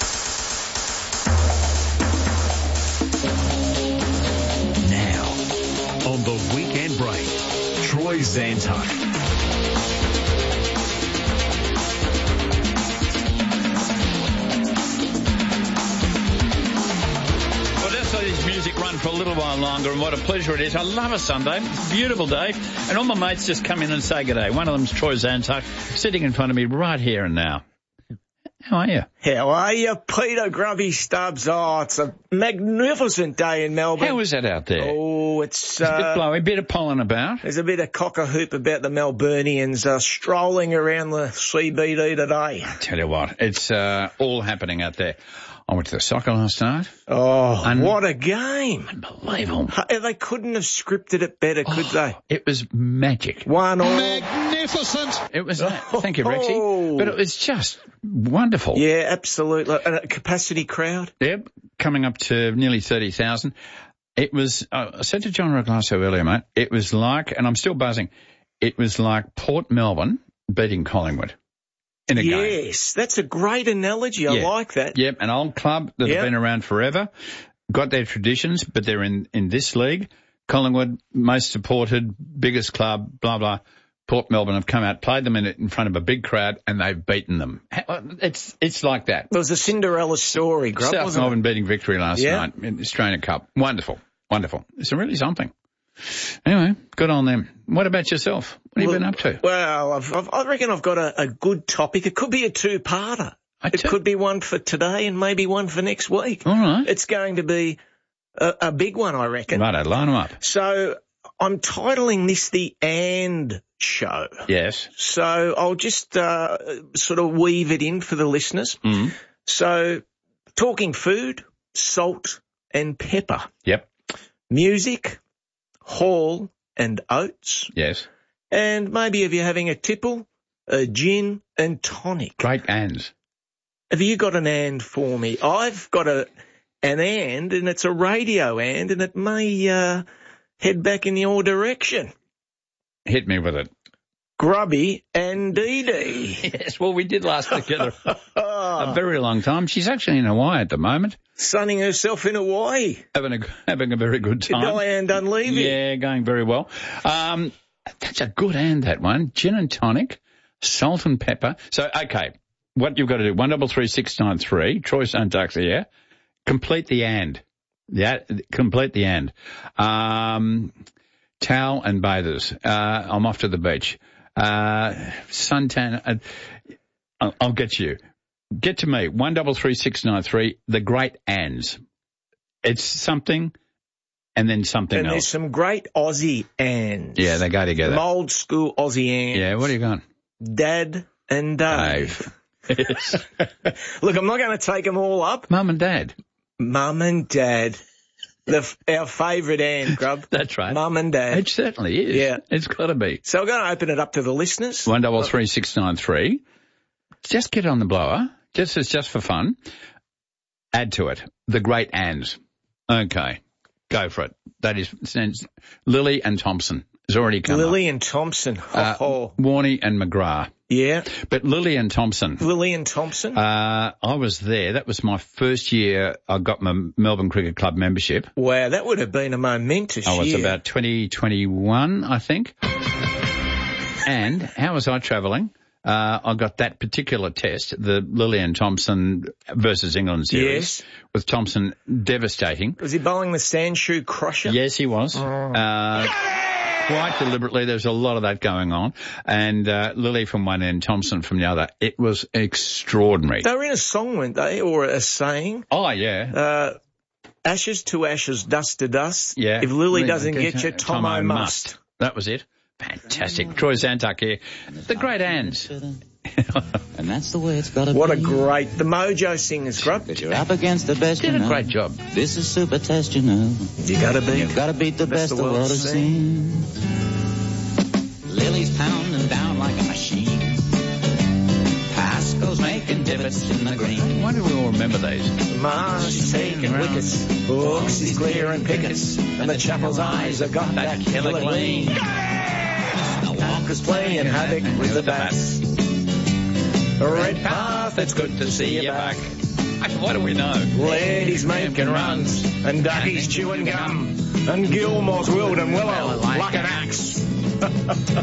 S4: Now, on the Weekend Break, Troy Zantuck.
S1: Music run for a little while longer, and what a pleasure it is. I love a Sunday. It's a beautiful day, and all my mates just come in and say good day. One of them's Troy Zantuck, sitting in front of me right here and now. How are you?
S23: How are you, Peter Grubby Stubbs? Oh, it's a magnificent day in Melbourne.
S1: How is it out there?
S23: Oh, it's...
S1: It's a
S23: uh,
S1: bit blowy, a bit of pollen about.
S23: There's a bit of cock-a-hoop about the Melburnians uh, strolling around the C B D today.
S1: I tell you what, it's uh, all happening out there. I went to the soccer last night.
S23: Oh,
S1: Un-
S23: what a game.
S1: Unbelievable.
S23: They couldn't have scripted it better, could
S1: oh,
S23: they?
S1: It was magic.
S23: One all.
S1: Magnificent.
S3: magnificent.
S1: It was, uh, thank you, Rexy.
S23: Oh.
S1: But it was just wonderful.
S23: Yeah, absolutely. And a capacity crowd.
S1: Yep, coming up to nearly thirty thousand. It was, uh, I said to John Roglasso earlier, mate, it was like, and I'm still buzzing, it was like Port Melbourne beating Collingwood in a game.
S23: Yes, that's a great analogy. I
S1: Yeah.
S23: like that.
S1: Yep, an old club that
S23: Yep.
S1: have been around forever, got their traditions, but they're in, in this league. Collingwood, most supported, biggest club, blah, blah. Port Melbourne have come out, played them in in front of a big crowd, and they've beaten them. It's it's like that.
S23: It was a Cinderella story, Grub,
S1: South
S23: wasn't
S1: Melbourne
S23: it?
S1: beating Victory last
S23: Yeah.
S1: night in the Australian Cup. Wonderful, wonderful. It's really something. Anyway, good on them. What about yourself? What have you been up to?
S23: Well, I've, I've, I reckon I've got a, a good topic. It could be a two-parter.
S1: A
S23: it
S1: two-
S23: could be one for today and maybe one for next week.
S1: All right.
S23: It's going to be a, a big one, I reckon.
S1: Righto, line them up.
S23: So I'm titling this the And Show.
S1: Yes.
S23: So I'll just uh, sort of weave it in for the listeners.
S1: Mm.
S23: So talking food, salt and pepper.
S1: Yep.
S23: Music, Hall and Oates.
S1: Yes.
S23: And maybe if you're having a tipple, a gin and tonic.
S1: Great ands.
S23: Have you got an and for me? I've got a an and, and it's a radio and, and it may uh, head back in your direction.
S1: Hit me with it.
S23: Grubby and Dee Dee.
S1: Yes, well, we did last together a very long time. She's actually in Hawaii at the moment.
S23: Sunning herself in Hawaii.
S1: Having a, having a very good time.
S23: Diane Dunleavy.
S1: Yeah, going very well. Um, that's a good and, that one. Gin and tonic, salt and pepper. So, okay, what you've got to do, one double three six nine three, Troy Suntuck's here. Complete the and. Yeah, complete the and. Um, towel and bathers. Uh, I'm off to the beach. Uh, suntan. Uh, I'll, I'll get you. Get to me. One double three six nine three. The great ands. It's something, and then something
S23: and
S1: else.
S23: And there's some great Aussie ands.
S1: Yeah, they go together.
S23: Some old school Aussie ands.
S1: Yeah, what are you going?
S23: Dad and Dave.
S1: Dave. Yes.
S23: Look, I'm not going to take them all up.
S1: Mum and Dad.
S23: Mum and Dad. The, our favourite and, Grub.
S1: That's right.
S23: Mum and Dad.
S1: It certainly is.
S23: Yeah.
S1: It's got to be.
S23: So I'm going to open it up to the listeners.
S1: One double three six nine three. Just get on the blower. Just it's just for fun. Add to it the great ands. Okay, go for it. That is Lily and Thompson has already come.
S23: Lily
S1: up.
S23: and Thompson.
S1: Uh,
S23: oh.
S1: Warney and McGrath.
S23: Yeah.
S1: But Lily and Thompson.
S23: Lily and Thompson.
S1: Uh, I was there. That was my first year I got my Melbourne Cricket Club membership.
S23: Wow, that would have been a momentous
S1: I was
S23: year.
S1: about twenty twenty-one, I think. And how was I travelling? Uh, I got that particular test, the Lily and Thompson versus England series,
S23: yes.
S1: with Thompson devastating.
S23: Was he bowling the Sandshoe Crusher?
S1: Yes, he was.
S23: Oh.
S1: Uh, quite deliberately. There's a lot of that going on. And uh, Lily from one end, Thompson from the other. It was extraordinary.
S23: They were in a song, weren't they, or a saying?
S1: Oh, yeah.
S23: Uh, ashes to ashes, dust to dust.
S1: Yeah.
S23: If Lily doesn't get you, Tom, I must.
S1: must. That was it. Fantastic. Troy Zantuck here. The great Ands.
S5: And that's the way it's got to be.
S23: What a great, the Mojo Singers, Grub.
S5: But you're up against the best,
S1: Did
S5: you
S1: a
S5: know.
S1: great job.
S5: This is super test, you know.
S23: You gotta beat.
S5: You've got to beat the best, the world has seen. Lily's pounding down like a machine. Pasco's making divots in the green.
S1: Why do we all remember these?
S23: Marsh taking wickets, Hooks he's clearing pickets, and the Chapel's eyes have got that killer gleam. Walker's playing havoc with the bats. Redpath, it's good to see you back.
S1: What do we know?
S23: Ladies making runs, and Ducky's chewing gum, and Gilmore's wielding willow like an axe.
S1: um,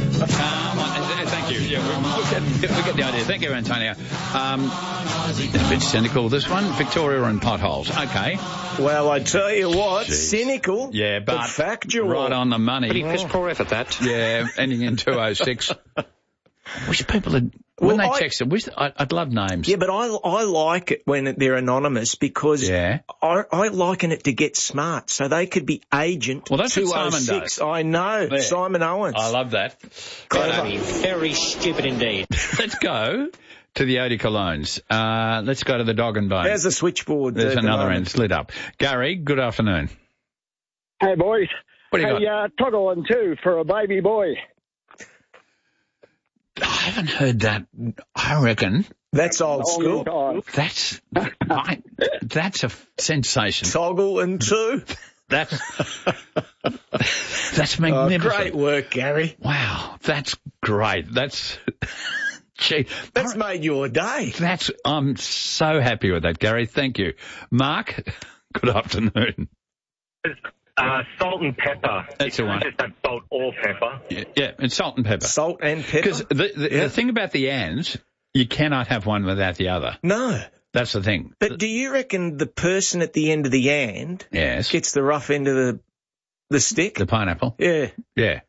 S1: thank you. Yeah, we, we, get, we get the idea. Thank you, Antonio. Um, a bit cynical, this one. Victoria and potholes. Okay.
S23: Well, I tell you what,
S1: Jeez.
S23: cynical,
S1: yeah, but,
S23: but factual.
S1: Right on the money.
S23: Pretty piss
S1: poor effort, that. Yeah, ending in two oh six. Wish people had, when
S23: Well,
S1: they
S23: I-
S1: text it, wish, I, I'd love names.
S23: Yeah, but I I like it when they're anonymous because
S1: Yeah.
S23: I, I liken it to get smart. So they could be agent
S1: Well, that's what
S23: two oh
S1: Simon
S23: six.
S1: does.
S23: I know,
S1: There.
S23: Simon Owens.
S1: I love that.
S23: Clever.
S1: Righto.
S6: Very stupid indeed.
S1: Let's go to the Eau de Colognes. Uh, let's go to the Dog and Bone.
S23: There's the switchboard.
S1: There's
S23: at the
S1: another
S23: moment.
S1: end slid up. Gary, good afternoon.
S24: Hey, boys.
S1: What do you
S24: hey,
S1: got?
S24: uh, toggle on two for a baby boy.
S1: haven't heard that. I reckon
S23: That's old school.
S1: that's I, that's a f- sensation.
S23: Toggle and two.
S1: That's that's
S23: Oh,
S1: magnificent.
S23: great work, Gary.
S1: Wow, that's great. That's gee,
S23: That's made your day.
S1: that's I'm so happy with that, Gary. Thank you, Mark. Good afternoon.
S3: Uh, salt and pepper.
S1: That's
S3: You
S1: the
S3: can't
S1: one.
S3: just have salt or pepper.
S1: Yeah, yeah, and salt and pepper.
S23: Salt and pepper.
S1: Because the, the,
S23: Yeah.
S1: the thing about the ands, you cannot have one without the other.
S23: No.
S1: That's the thing.
S23: But do you reckon the person at the end of the and
S1: Yes.
S23: gets the rough end of the the stick?
S1: The pineapple.
S23: Yeah.
S1: Yeah.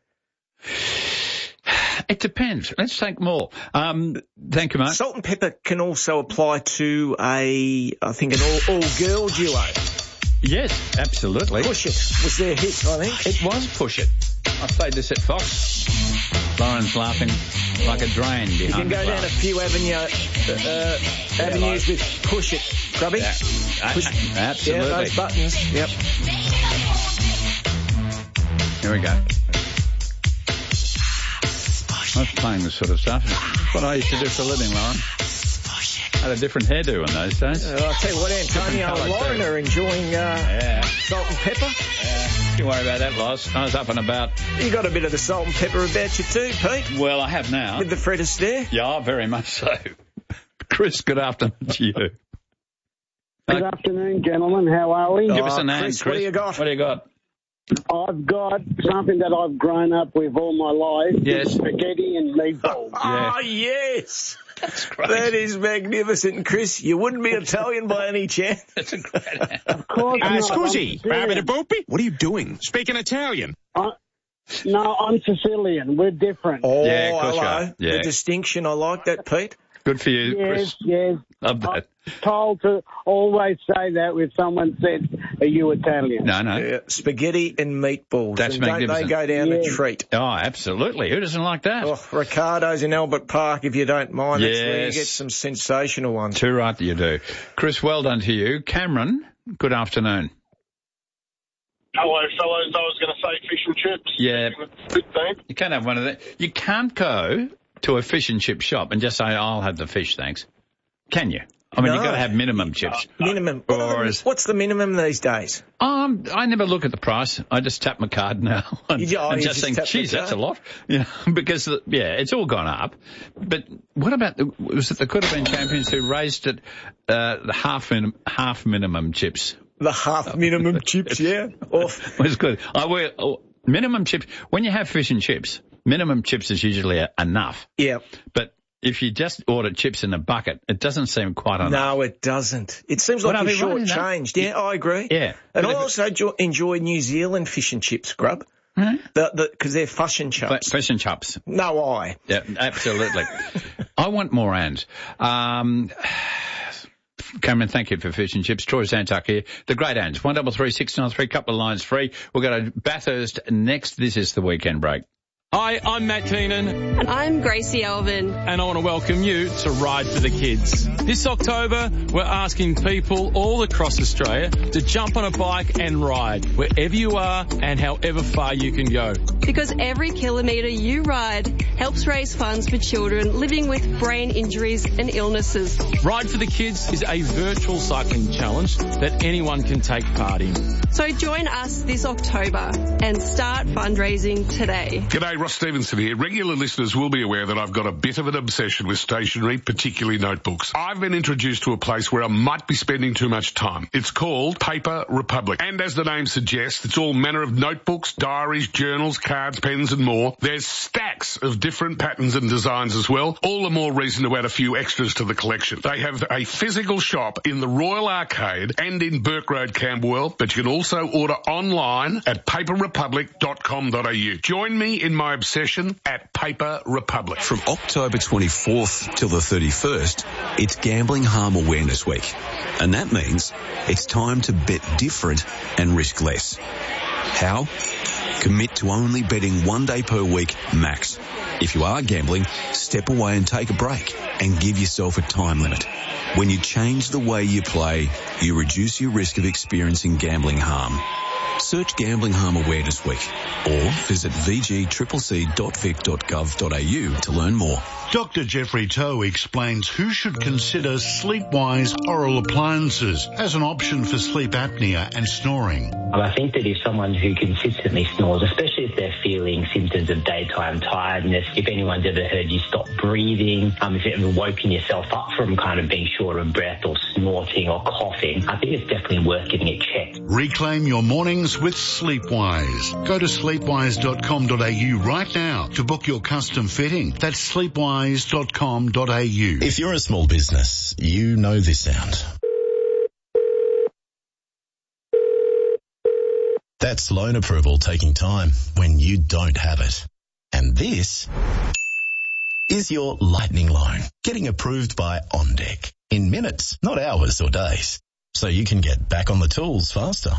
S1: It depends. Let's take more. Um, thank you, Mark.
S23: Salt and pepper can also apply to a, I think, an all, all girl duo.
S1: Yes, absolutely.
S23: Push It was their hit, I think.
S1: It was Push It. I played this at Fox. Lauren's laughing like a drain behind
S23: You can go
S1: the
S23: down a
S1: glass.
S23: few avenue, uh, avenues with Push It, Grubby.
S1: Yeah.
S23: Push,
S1: A- absolutely.
S23: Yeah, those buttons. Yep.
S1: Here we go. I was playing this sort of stuff. It's what I used to do for a living, Lauren. I had a different hairdo in those days.
S23: Uh, I'll tell you what, Antonio and
S1: Different
S23: Lauren
S1: colour too.
S23: are enjoying uh,
S1: Yeah.
S23: salt and pepper.
S1: Yeah. Don't worry about that, Loz. I was up and about.
S23: You got a bit of the salt and pepper about you too, Pete,
S1: Well, I have now.
S23: with the Fred Astaire.
S1: Yeah, very much so. Chris, good afternoon to you.
S6: Good afternoon, gentlemen. How are we?
S1: Give us
S23: Oh,
S1: a name,
S23: Chris,
S1: Chris.
S23: what do you got?
S1: What do you got?
S6: I've got something that I've grown up with all my life.
S1: Yes.
S6: Spaghetti and meatballs.
S1: Yeah.
S23: Oh, yes.
S1: That's great.
S23: That is magnificent, Chris. You wouldn't be Italian by any chance.
S1: That's a great answer.
S6: Of course
S8: Uh,
S6: not.
S8: scusi,
S6: I'm
S8: Barbara
S6: Sicilian.
S8: Boopy? What are you doing? Speaking Italian.
S6: I, no, I'm Sicilian. We're different.
S23: Oh,
S1: Yeah, of course you
S23: hello.
S1: are. Yeah.
S23: The distinction. I like that, Pete.
S1: Good for you,
S6: Yes,
S1: Chris.
S6: yes.
S1: Love that.
S6: I'm told to always say that if someone said, "Are you Italian?"
S1: No, no.
S23: Yeah, spaghetti and meatballs.
S1: That's
S23: and don't
S1: magnificent.
S23: they go down
S6: Yeah.
S23: a treat?
S1: Oh, absolutely. Who doesn't like that?
S23: Oh, Ricardo's in Albert Park, if you don't mind. That's where you
S1: Yes.
S23: get some sensational ones.
S1: Too right that you do. Chris, well done to you. Cameron, good afternoon.
S24: Hello, fellows. I was going to say fish and chips.
S1: Yeah.
S24: Good thing.
S1: You can't have one of that. You can't go to a fish and chip shop and just say, I'll have the fish, thanks. Can you? I mean,
S23: No.
S1: you've got to have minimum chips.
S23: Minimum. What are
S1: Or
S23: the-
S1: is-
S23: what's the minimum these days?
S1: Um, I never look at the price. I just tap my card now and,
S23: You- oh,
S1: and
S23: you
S1: just
S23: just
S1: think,
S23: tap the
S1: geez, that's a
S23: card?
S1: lot. You know, because, the, yeah, it's all gone up. But what about, the, was it the Could Have Been Champions who raised it, uh, the half, minim, half minimum chips?
S23: The half minimum chips, yeah. Off.
S1: It was good. I wear, oh, minimum chips, when you have fish and chips, minimum chips is usually a, enough.
S23: Yeah.
S1: But if you just order chips in a bucket, it doesn't seem quite enough.
S23: No, it doesn't. It seems
S1: Well,
S23: like
S1: I
S23: you're
S1: mean, right, isn't it?
S23: shortchanged. Yeah, I agree.
S1: Yeah.
S23: And
S1: But
S23: I
S1: if-
S23: also jo- enjoy New Zealand fish and chips, Grub.
S1: Hmm?
S23: Because the, because they're fush and
S1: F-
S23: chops.
S1: Fish and chops.
S23: No eye.
S1: Yeah, absolutely. I want more ands. Um, Cameron, thank you for fish and chips. Troy Zantuck here. The great ands. One double three six nine three. Couple of lines free. We'll go to Bathurst next. This is the weekend break.
S25: Hi, I'm Matt Keenan.
S26: And I'm Gracie Alvin.
S25: And I want to welcome you to Ride for the Kids. This October, we're asking people all across Australia to jump on a bike and ride wherever you are and however far you can go.
S26: Because every kilometre you ride helps raise funds for children living with brain injuries and illnesses.
S25: Ride for the Kids is a virtual cycling challenge that anyone can take part in.
S26: So join us this October and start fundraising today.
S27: G'day, Ross Stevenson here. Regular listeners will be aware that I've got a bit of an obsession with stationery, particularly notebooks. I've been introduced to a place where I might be spending too much time. It's called Paper Republic. And as the name suggests, it's all manner of notebooks, diaries, journals, cards, pens and more. There's stacks of different patterns and designs as well. All the more reason to add a few extras to the collection. They have a physical shop in the Royal Arcade and in Burke Road, Camberwell, but you can also order online at paper republic dot com dot a u. Join me in my obsession at Paper Republic.
S4: From October twenty-fourth till the thirty-first, it's Gambling Harm Awareness Week. And that means it's time to bet different and risk less. How? Commit to only betting one day per week max. If you are gambling, step away and take a break and give yourself a time limit. When you change the way you play, you reduce your risk of experiencing gambling harm. Search Gambling Harm Awareness Week or visit v g c c dot vic dot gov dot a u to learn more.
S15: Doctor Jeffrey Toe explains who should consider Sleepwise oral appliances as an option for sleep apnea and snoring.
S7: And I think that if someone who consistently snores, especially if they're feeling symptoms of daytime tiredness, if anyone's ever heard you stop breathing, um, if you've ever woken yourself up from kind of being short of breath or snorting or coughing, I think it's definitely worth getting it checked.
S15: Reclaim your mornings with Sleepwise. Go to sleepwise dot com dot a u right now to book your custom fitting. That's sleepwise dot com dot a u.
S9: If you're a small business, you know this sound. That's loan approval taking time when you don't have it. And this is your lightning loan getting approved by OnDeck in minutes, not hours or days, so you can get back on the tools faster.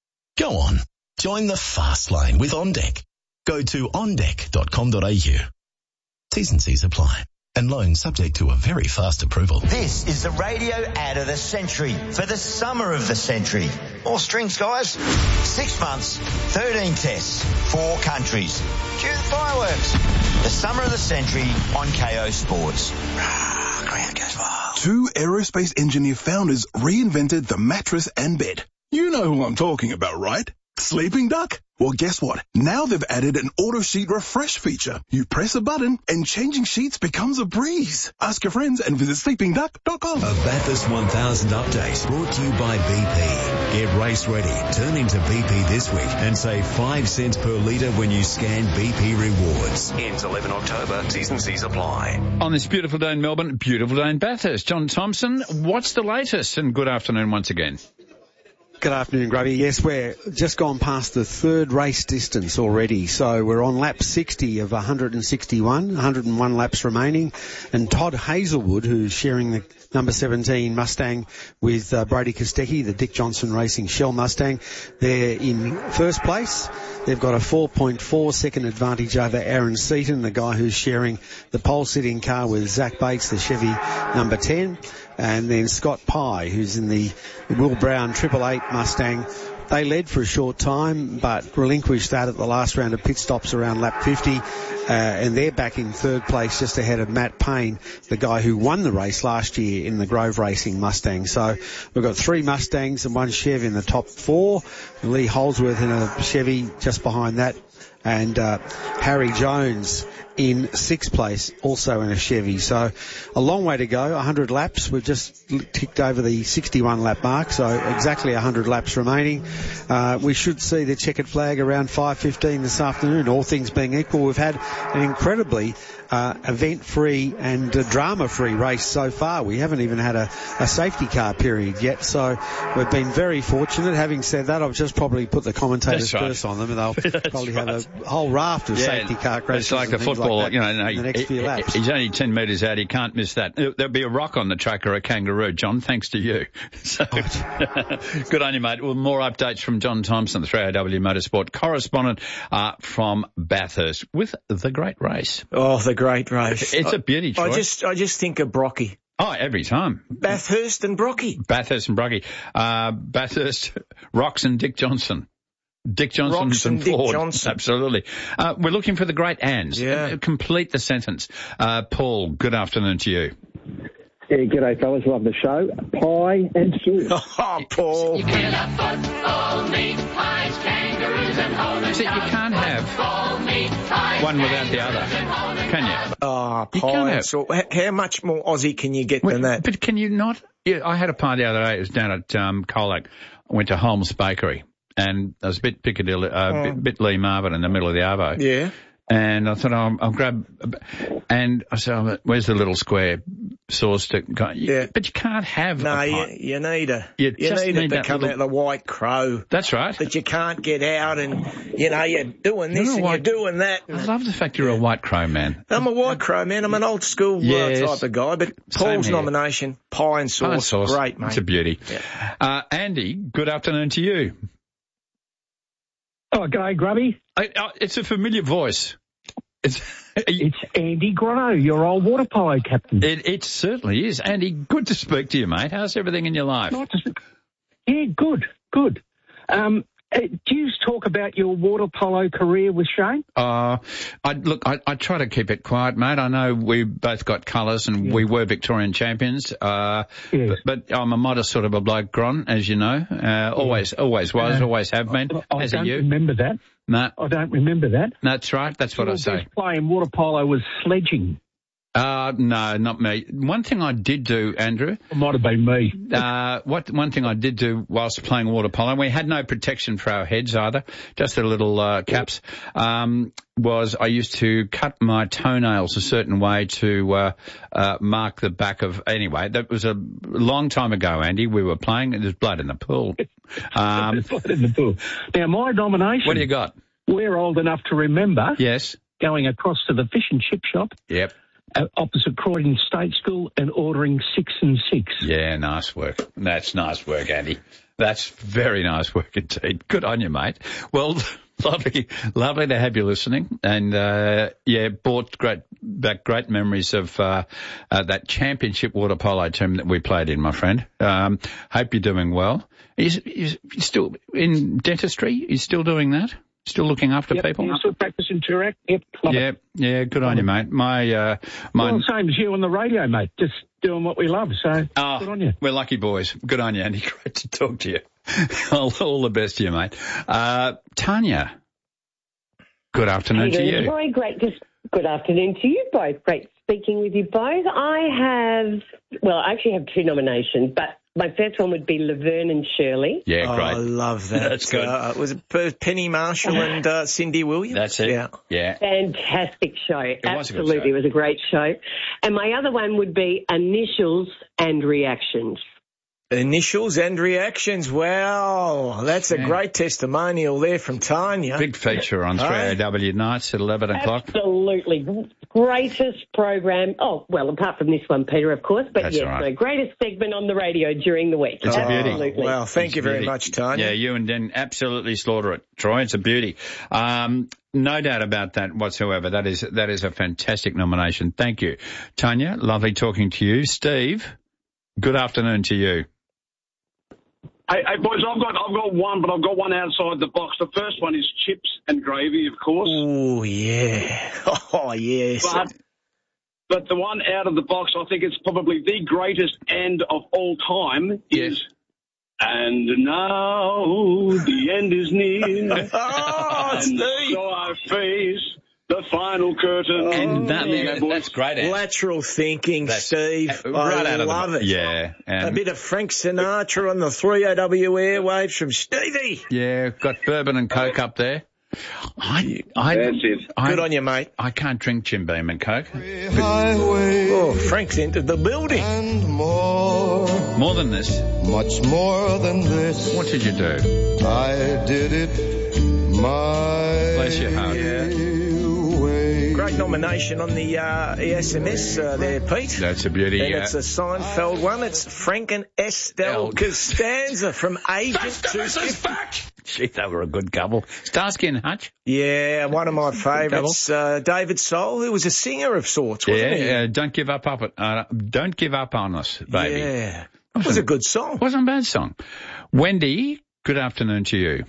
S9: Go on, join the fast lane with OnDeck. Go to on deck dot com dot a u. T's and C's apply. And loans subject to a very fast approval.
S10: This is the radio ad of the century for the summer of the century. More strings, guys. Six months, thirteen tests, four countries. Cue the fireworks. The summer of the century on K O Sports. Crowd goes wild.
S11: Two aerospace engineer founders reinvented the mattress and bed. You know who I'm talking about, right? Sleeping Duck? Well, guess what? Now they've added an auto sheet refresh feature. You press a button and changing sheets becomes a breeze. Ask your friends and visit sleeping duck dot com.
S4: A Bathurst one thousand update brought to you by B P. Get race ready. Turn into B P this week and save five cents per litre when you scan B P Rewards.
S12: Ends eleven October. T's and C's apply.
S1: On this beautiful day in Melbourne, beautiful day in Bathurst. John Thompson, what's the latest? And good afternoon once again.
S13: Good afternoon, Grubby. Yes, we're just gone past the third race distance already. So we're on lap sixty of one hundred sixty-one, one hundred one laps remaining. And Todd Hazelwood, who's sharing the number seventeen Mustang with uh, Brody Kostecki, the Dick Johnson Racing Shell Mustang, they're in first place. They've got a four point four second advantage over Aaron Seaton, the guy who's sharing the pole-sitting car with Zach Bates, the Chevy number ten. And then Scott Pye, who's in the Will Brown Triple Eight Mustang. They led for a short time, but relinquished that at the last round of pit stops around lap fifty. Uh, and they're back in third place, just ahead of Matt Payne, the guy who won the race last year in the Grove Racing Mustang. So we've got three Mustangs and one Chev in the top four. Lee Holdsworth in a Chevy just behind that. And uh, Harry Jones in sixth place, also in a Chevy. So a long way to go, one hundred laps. We've just ticked over the sixty-one lap mark, so exactly one hundred laps remaining. Uh, we should see the checkered flag around five fifteen this afternoon, all things being equal. We've had an incredibly uh, event-free and uh, drama-free race so far. We haven't even had a, a safety car period yet, so we've been very fortunate. Having said that, I've just probably put the commentators
S1: right.
S13: first on them, and they'll probably right. have a whole raft of
S1: yeah,
S13: safety car crashes.
S1: It's like the football, like
S13: you
S1: know, no,
S13: in the next
S1: he,
S13: few laps.
S1: He's only ten metres out. He can't miss that. There'll be a rock on the track or a kangaroo, John, thanks to you. So, good on you, mate. Well, more updates from John Thompson, the three A W Motorsport correspondent uh, from Bathurst with the great race.
S14: Oh, the great race.
S1: It's
S14: I,
S1: a beauty, Troy.
S14: I just, I just think of Brocky.
S1: Oh, every time.
S14: Bathurst and Brocky.
S1: Bathurst and Brocky. Uh, Bathurst, Rocks and Dick Johnson. Dick Johnson
S14: Rocks
S1: and,
S14: and Dick
S1: Ford.
S14: Johnson.
S1: Absolutely. Uh, we're looking for the great Anns.
S14: Yeah.
S1: Uh, complete the sentence. Uh, Paul, good afternoon to you.
S6: Yeah, g'day fellas, love the show. Pie and sauce.
S14: Oh, Paul.
S5: You can have football, meat pies, kangaroos and holders.
S1: See, you can't have one without the other, can you?
S14: Oh,
S1: You
S14: pie
S1: can't
S14: and
S1: have-
S14: sauce. How much more Aussie can you get
S1: Wait,
S14: than that?
S1: But can you not? Yeah, I had a pie the other day. It was down at um, Colac. I went to Holmes Bakery, and I was a bit Piccadilly, uh,
S14: Oh.
S1: bit, bit Lee Marvin in the middle of the Arvo.
S14: Yeah.
S1: And I thought, oh, I'll grab, and I said, oh, where's the little square sauce to go?
S14: Yeah.
S1: But you can't have
S14: No,
S1: a
S14: you,
S1: pie.
S14: you need a,
S1: You
S14: you
S1: just
S14: need,
S1: need
S14: it to
S1: that
S14: come
S1: little-
S14: out of the White Crow.
S1: That's right.
S14: That you can't get out and, you know, you're doing
S1: You're
S14: this
S1: a
S14: and
S1: white-
S14: you're doing that.
S1: I love the fact you're a white crow man.
S14: I'm a White Crow man. I'm an old school
S1: Yes.
S14: uh, type of guy. But
S1: Same
S14: Paul's
S1: here.
S14: nomination, pie and sauce,
S1: Pie and sauce.
S14: great, mate.
S1: It's a beauty. Uh, Andy, good afternoon to you.
S28: Oh, g'day, Grubby.
S1: I, uh, it's a familiar voice. It's,
S28: It's Andy Grotto, your old water polo captain.
S1: It, it certainly is. Andy, good to speak to you, mate. How's everything in your life?
S28: Nice to speak. Yeah, good, good. Um, Uh, do you talk about your water polo career with Shane?
S1: Uh, I, look, I, I try to keep it quiet, mate. I know we both got colours and yeah. we were Victorian champions. Uh, yes. but, but I'm a modest sort of a bloke, Gron, as you know. Uh, always, yeah. always was, uh, always have been.
S28: I, I
S1: as
S28: don't
S1: you.
S28: remember that.
S1: No.
S28: I don't remember that.
S1: That's right. That's what
S28: Your
S1: I say.
S28: best play in water polo was sledging.
S1: Uh, no, not me. One thing I did do, Andrew.
S28: It might have been me.
S1: Uh, what, one thing I did do whilst playing water polo, we had no protection for our heads either, just the little, uh, caps, um, was I used to cut my toenails a certain way to, uh, uh, mark the back of, anyway, that was a long time ago, Andy. We were playing, there's blood in the pool. Um,
S28: There's blood in the pool. Now, my domination.
S1: What do you got?
S28: We're old enough to remember.
S1: Yes.
S28: Going across to the fish and chip shop.
S1: Yep.
S28: Uh, opposite Croydon State School and ordering six and six.
S1: Yeah, nice work. That's nice work, Andy. That's very nice work indeed. Good on you, mate. Well, lovely, lovely to have you listening. And, uh, yeah, brought great, back great memories of, uh, uh, that championship water polo team that we played in, my friend. Um, hope you're doing well. Is, is, you still in dentistry? You still doing that? Still looking after
S28: yep,
S1: people?
S28: Still practicing Turac. Yep.
S1: Yeah, yeah, good on you, mate. My, uh, my.
S28: Well, same as you on the radio, mate. Just doing what we love. So,
S1: oh,
S28: good on you.
S1: We're lucky boys. Good on you, Andy. Great to talk to you. all, all the best to you, mate. Uh, Tanya, good afternoon to you.
S2: Very great. Just good afternoon to you both. Great speaking with you both. I have, well, I actually have two nominations, but my first one would be Laverne and Shirley.
S1: Yeah, great.
S14: Oh, I love that.
S1: That's good.
S14: Uh, was it Penny Marshall and uh, Cindy Williams?
S1: That's it. Yeah. yeah.
S2: Fantastic show.
S1: It
S2: Absolutely.
S1: was a good show.
S2: It was a great show. And my other one would be Initials and Reactions.
S14: Initials and Reactions. Wow, that's a yeah. great testimonial there from Tanya.
S1: Big feature on three A W nights at eleven o'clock.
S2: Absolutely. Greatest program. Oh, well, apart from this one, Peter, of course. But
S1: that's
S2: yes,
S1: right.
S2: the greatest segment on the radio during the week.
S1: It's
S2: oh,
S1: a beauty.
S2: Absolutely.
S14: Well, thank
S1: it's
S14: you very
S1: beauty.
S14: much, Tanya.
S1: Yeah, you and Den absolutely slaughter it, Troy. It's a beauty. Um, no doubt about that whatsoever. That is, that is a fantastic nomination. Thank you. Tanya, lovely talking to you. Steve, good afternoon to you.
S24: Hey, hey, boys, I've got I've got one, but I've got one outside the box. The first one is chips and gravy, of course.
S14: Oh, yeah. Oh, yes.
S24: But, but the one out of the box, I think it's probably the greatest end of all time
S1: yes.
S24: is, and now the end is near.
S14: oh,
S24: and
S14: Steve.
S24: So I face the final curtain.
S1: And that, yeah, that's great. Ed.
S14: Lateral thinking,
S1: that's,
S14: Steve.
S1: Uh, right
S14: I
S1: out of
S14: love
S1: the,
S14: it.
S1: Yeah.
S14: And a bit of Frank Sinatra on the three A W airwaves from Stevie.
S1: Yeah, got bourbon and Coke up there. I, I,
S24: That's it.
S1: I,
S14: Good on you, mate.
S1: I can't drink Jim Beam and Coke.
S14: Oh, Frank's entered the building.
S16: And more.
S1: More than this.
S16: Much more than this.
S1: What did you do?
S16: I did it my
S1: Bless your heart.
S14: Yeah. Great nomination on the uh, S M S uh, there, Pete.
S1: That's a beauty.
S14: And
S1: yeah.
S14: it's a Seinfeld one. It's Frank and Estelle Costanza from Agent two fifty.
S1: Gee, they were a good couple. Starsky and Hutch.
S14: Yeah, one of my favourites. Uh, David Soul, who was a singer of sorts, wasn't
S1: yeah,
S14: he?
S1: Yeah, don't give up, up uh, don't give up on us, baby.
S14: Yeah, it was a good song.
S1: Wasn't a bad song. Wendy, good afternoon to you.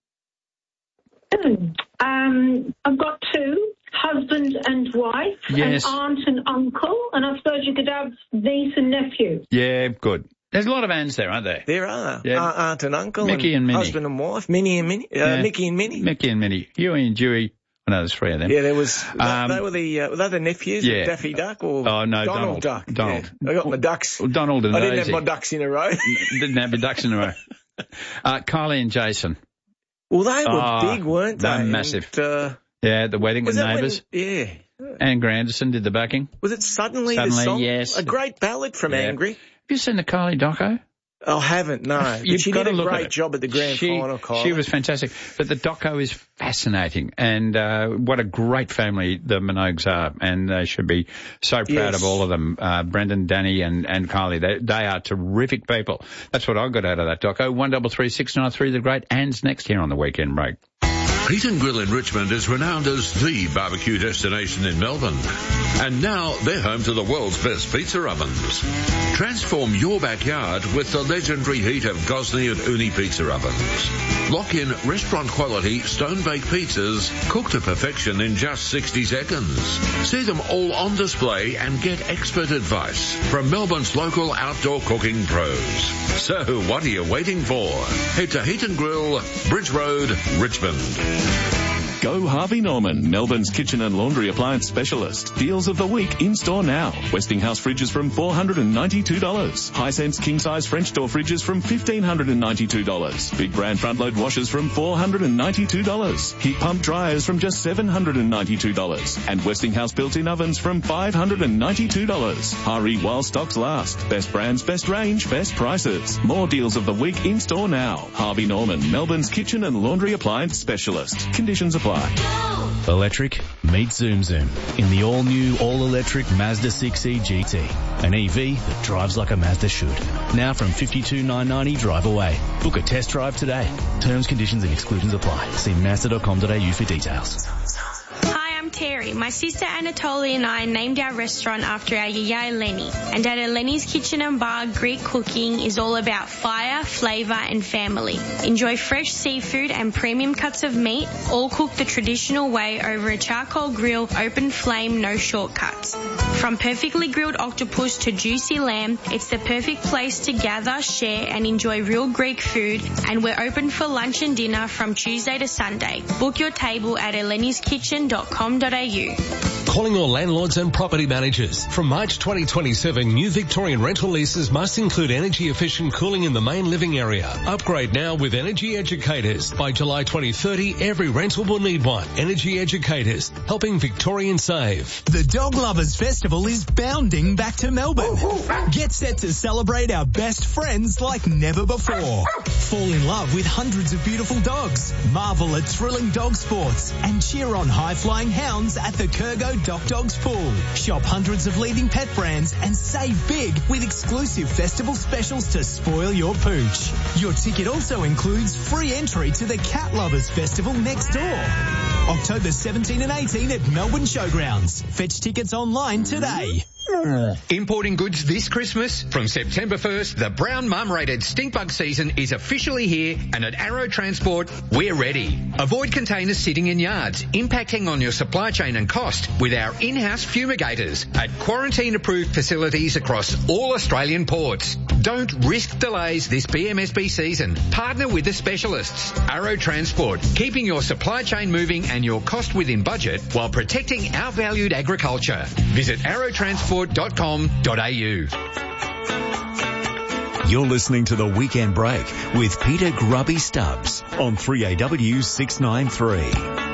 S17: Um, I've got two, husband and wife,
S1: yes.
S17: and aunt and uncle, and I suppose you could have niece and nephew.
S1: Yeah, good. There's a lot of Anns there, aren't there?
S14: There are.
S1: Yeah.
S14: Uh, aunt and uncle.
S1: Mickey and,
S14: and
S1: Minnie.
S14: Husband and wife. Minnie and Minnie. Uh,
S1: yeah.
S14: Mickey and Minnie.
S1: Mickey and Minnie. Huey and Dewey. I know there's three of them.
S14: Yeah, there was.
S1: Um,
S14: they were the uh, were they the nephews
S1: yeah.
S14: of Daffy Duck or
S1: oh, no,
S14: Donald,
S1: Donald
S14: Duck?
S1: Donald.
S14: Yeah. I got my ducks.
S1: Well, Donald and
S14: I didn't
S1: Daisy.
S14: have my ducks in a row.
S1: Didn't have my ducks in a row. Uh, Kylie and Jason.
S14: Well, they were
S1: oh,
S14: big, weren't they?
S1: They're massive.
S14: And, uh,
S1: yeah, the wedding and Neighbours.
S14: Yeah.
S1: Angry Anderson did the backing.
S14: Was it Suddenly,
S1: Suddenly
S14: the song?
S1: yes.
S14: A great ballad from
S1: yeah.
S14: Angry.
S1: Have you seen the Kylie doco?
S14: I haven't, no.
S1: You've
S14: she
S1: got
S14: did
S1: to
S14: a
S1: look
S14: great
S1: at it.
S14: job at the grand
S1: she,
S14: final, Kylie.
S1: She was fantastic. But the doco is fascinating. And uh, what a great family the Minogues are. And they should be so proud
S14: yes.
S1: of all of them. Uh, Brendan, Danny and, and Kylie. They, they are terrific people. That's what I got out of that doco. one double three six nine three, the great Ann's next here on the Weekend Break.
S3: Heat and Grill in Richmond is renowned as the barbecue destination in Melbourne. And now they're home to the world's best pizza ovens. Transform your backyard with the legendary heat of Gosney and Uni pizza ovens. Lock in restaurant quality stone-baked pizzas cooked to perfection in just sixty seconds. See them all on display and get expert advice from Melbourne's local outdoor cooking pros. So what are you waiting for? Head to Heat and Grill, Bridge Road, Richmond.
S8: Go Harvey Norman, Melbourne's kitchen and laundry appliance specialist. Deals of the week in store now. Westinghouse fridges from four hundred ninety-two dollars. Hisense king-size French door fridges from one thousand five hundred ninety-two dollars. Big brand front-load washers from four hundred ninety-two dollars. Heat pump dryers from just seven hundred ninety-two dollars. And Westinghouse built-in ovens from five hundred ninety-two dollars. Hurry while stocks last. Best brands, best range, best prices. More deals of the week in store now. Harvey Norman, Melbourne's kitchen and laundry appliance specialist. Conditions apply.
S18: Electric, meet Zoom Zoom in the all-new, all-electric Mazda six E G T. An E V that drives like a Mazda should. Now from fifty-two thousand nine hundred ninety drive away. Book a test drive today. Terms, conditions and exclusions apply. See mazda dot com dot a u for details.
S19: Hi, I'm Terry. My sister Anatolia and I named our restaurant after our yaya Lenny. And at Eleni's Kitchen and Bar, Greek cooking is all about fire, flavour and family. Enjoy fresh seafood and premium cuts of meat, all cooked the traditional way over a charcoal grill, open flame, no shortcuts. From perfectly grilled octopus to juicy lamb, it's the perfect place to gather, share and enjoy real Greek food, and we're open for lunch and dinner from Tuesday to Sunday. Book your table at elenis kitchen dot com dot a u.
S20: Calling all landlords and property managers. From March twenty twenty-seven, new Victorian rental leases must include energy efficient cooling in the main living area. Upgrade now with Energy Educators. By July twenty thirty, every rental will need one. Energy Educators, helping Victorians save.
S21: The Dog Lovers Festival is bounding back to Melbourne. Get set to celebrate our best friends like never before. Fall in love with hundreds of beautiful dogs. Marvel at thrilling dog sports and cheer on high-flying hounds at the Kurgo Doc Dogs Pool. Shop hundreds of leading pet brands and save big with exclusive festival specials to spoil your pooch. Your ticket also includes free entry to the Cat Lovers Festival next door. October seventeenth and eighteenth at Melbourne Showgrounds. Fetch tickets online today.
S22: Importing goods this Christmas? From September first, the brown mum rated stink bug season is officially here, and at Arrow Transport, we're ready. Avoid containers sitting in yards, impacting on your supply chain and cost with our in-house fumigators at quarantine-approved facilities across all Australian ports. Don't risk delays this B M S B season. Partner with the specialists. Arrow Transport, keeping your supply chain moving and your cost within budget while protecting our valued agriculture. Visit arrow transport dot com dot a u.
S4: You're listening to The Weekend Break with Peter Grubby Stubbs on three A W six ninety-three.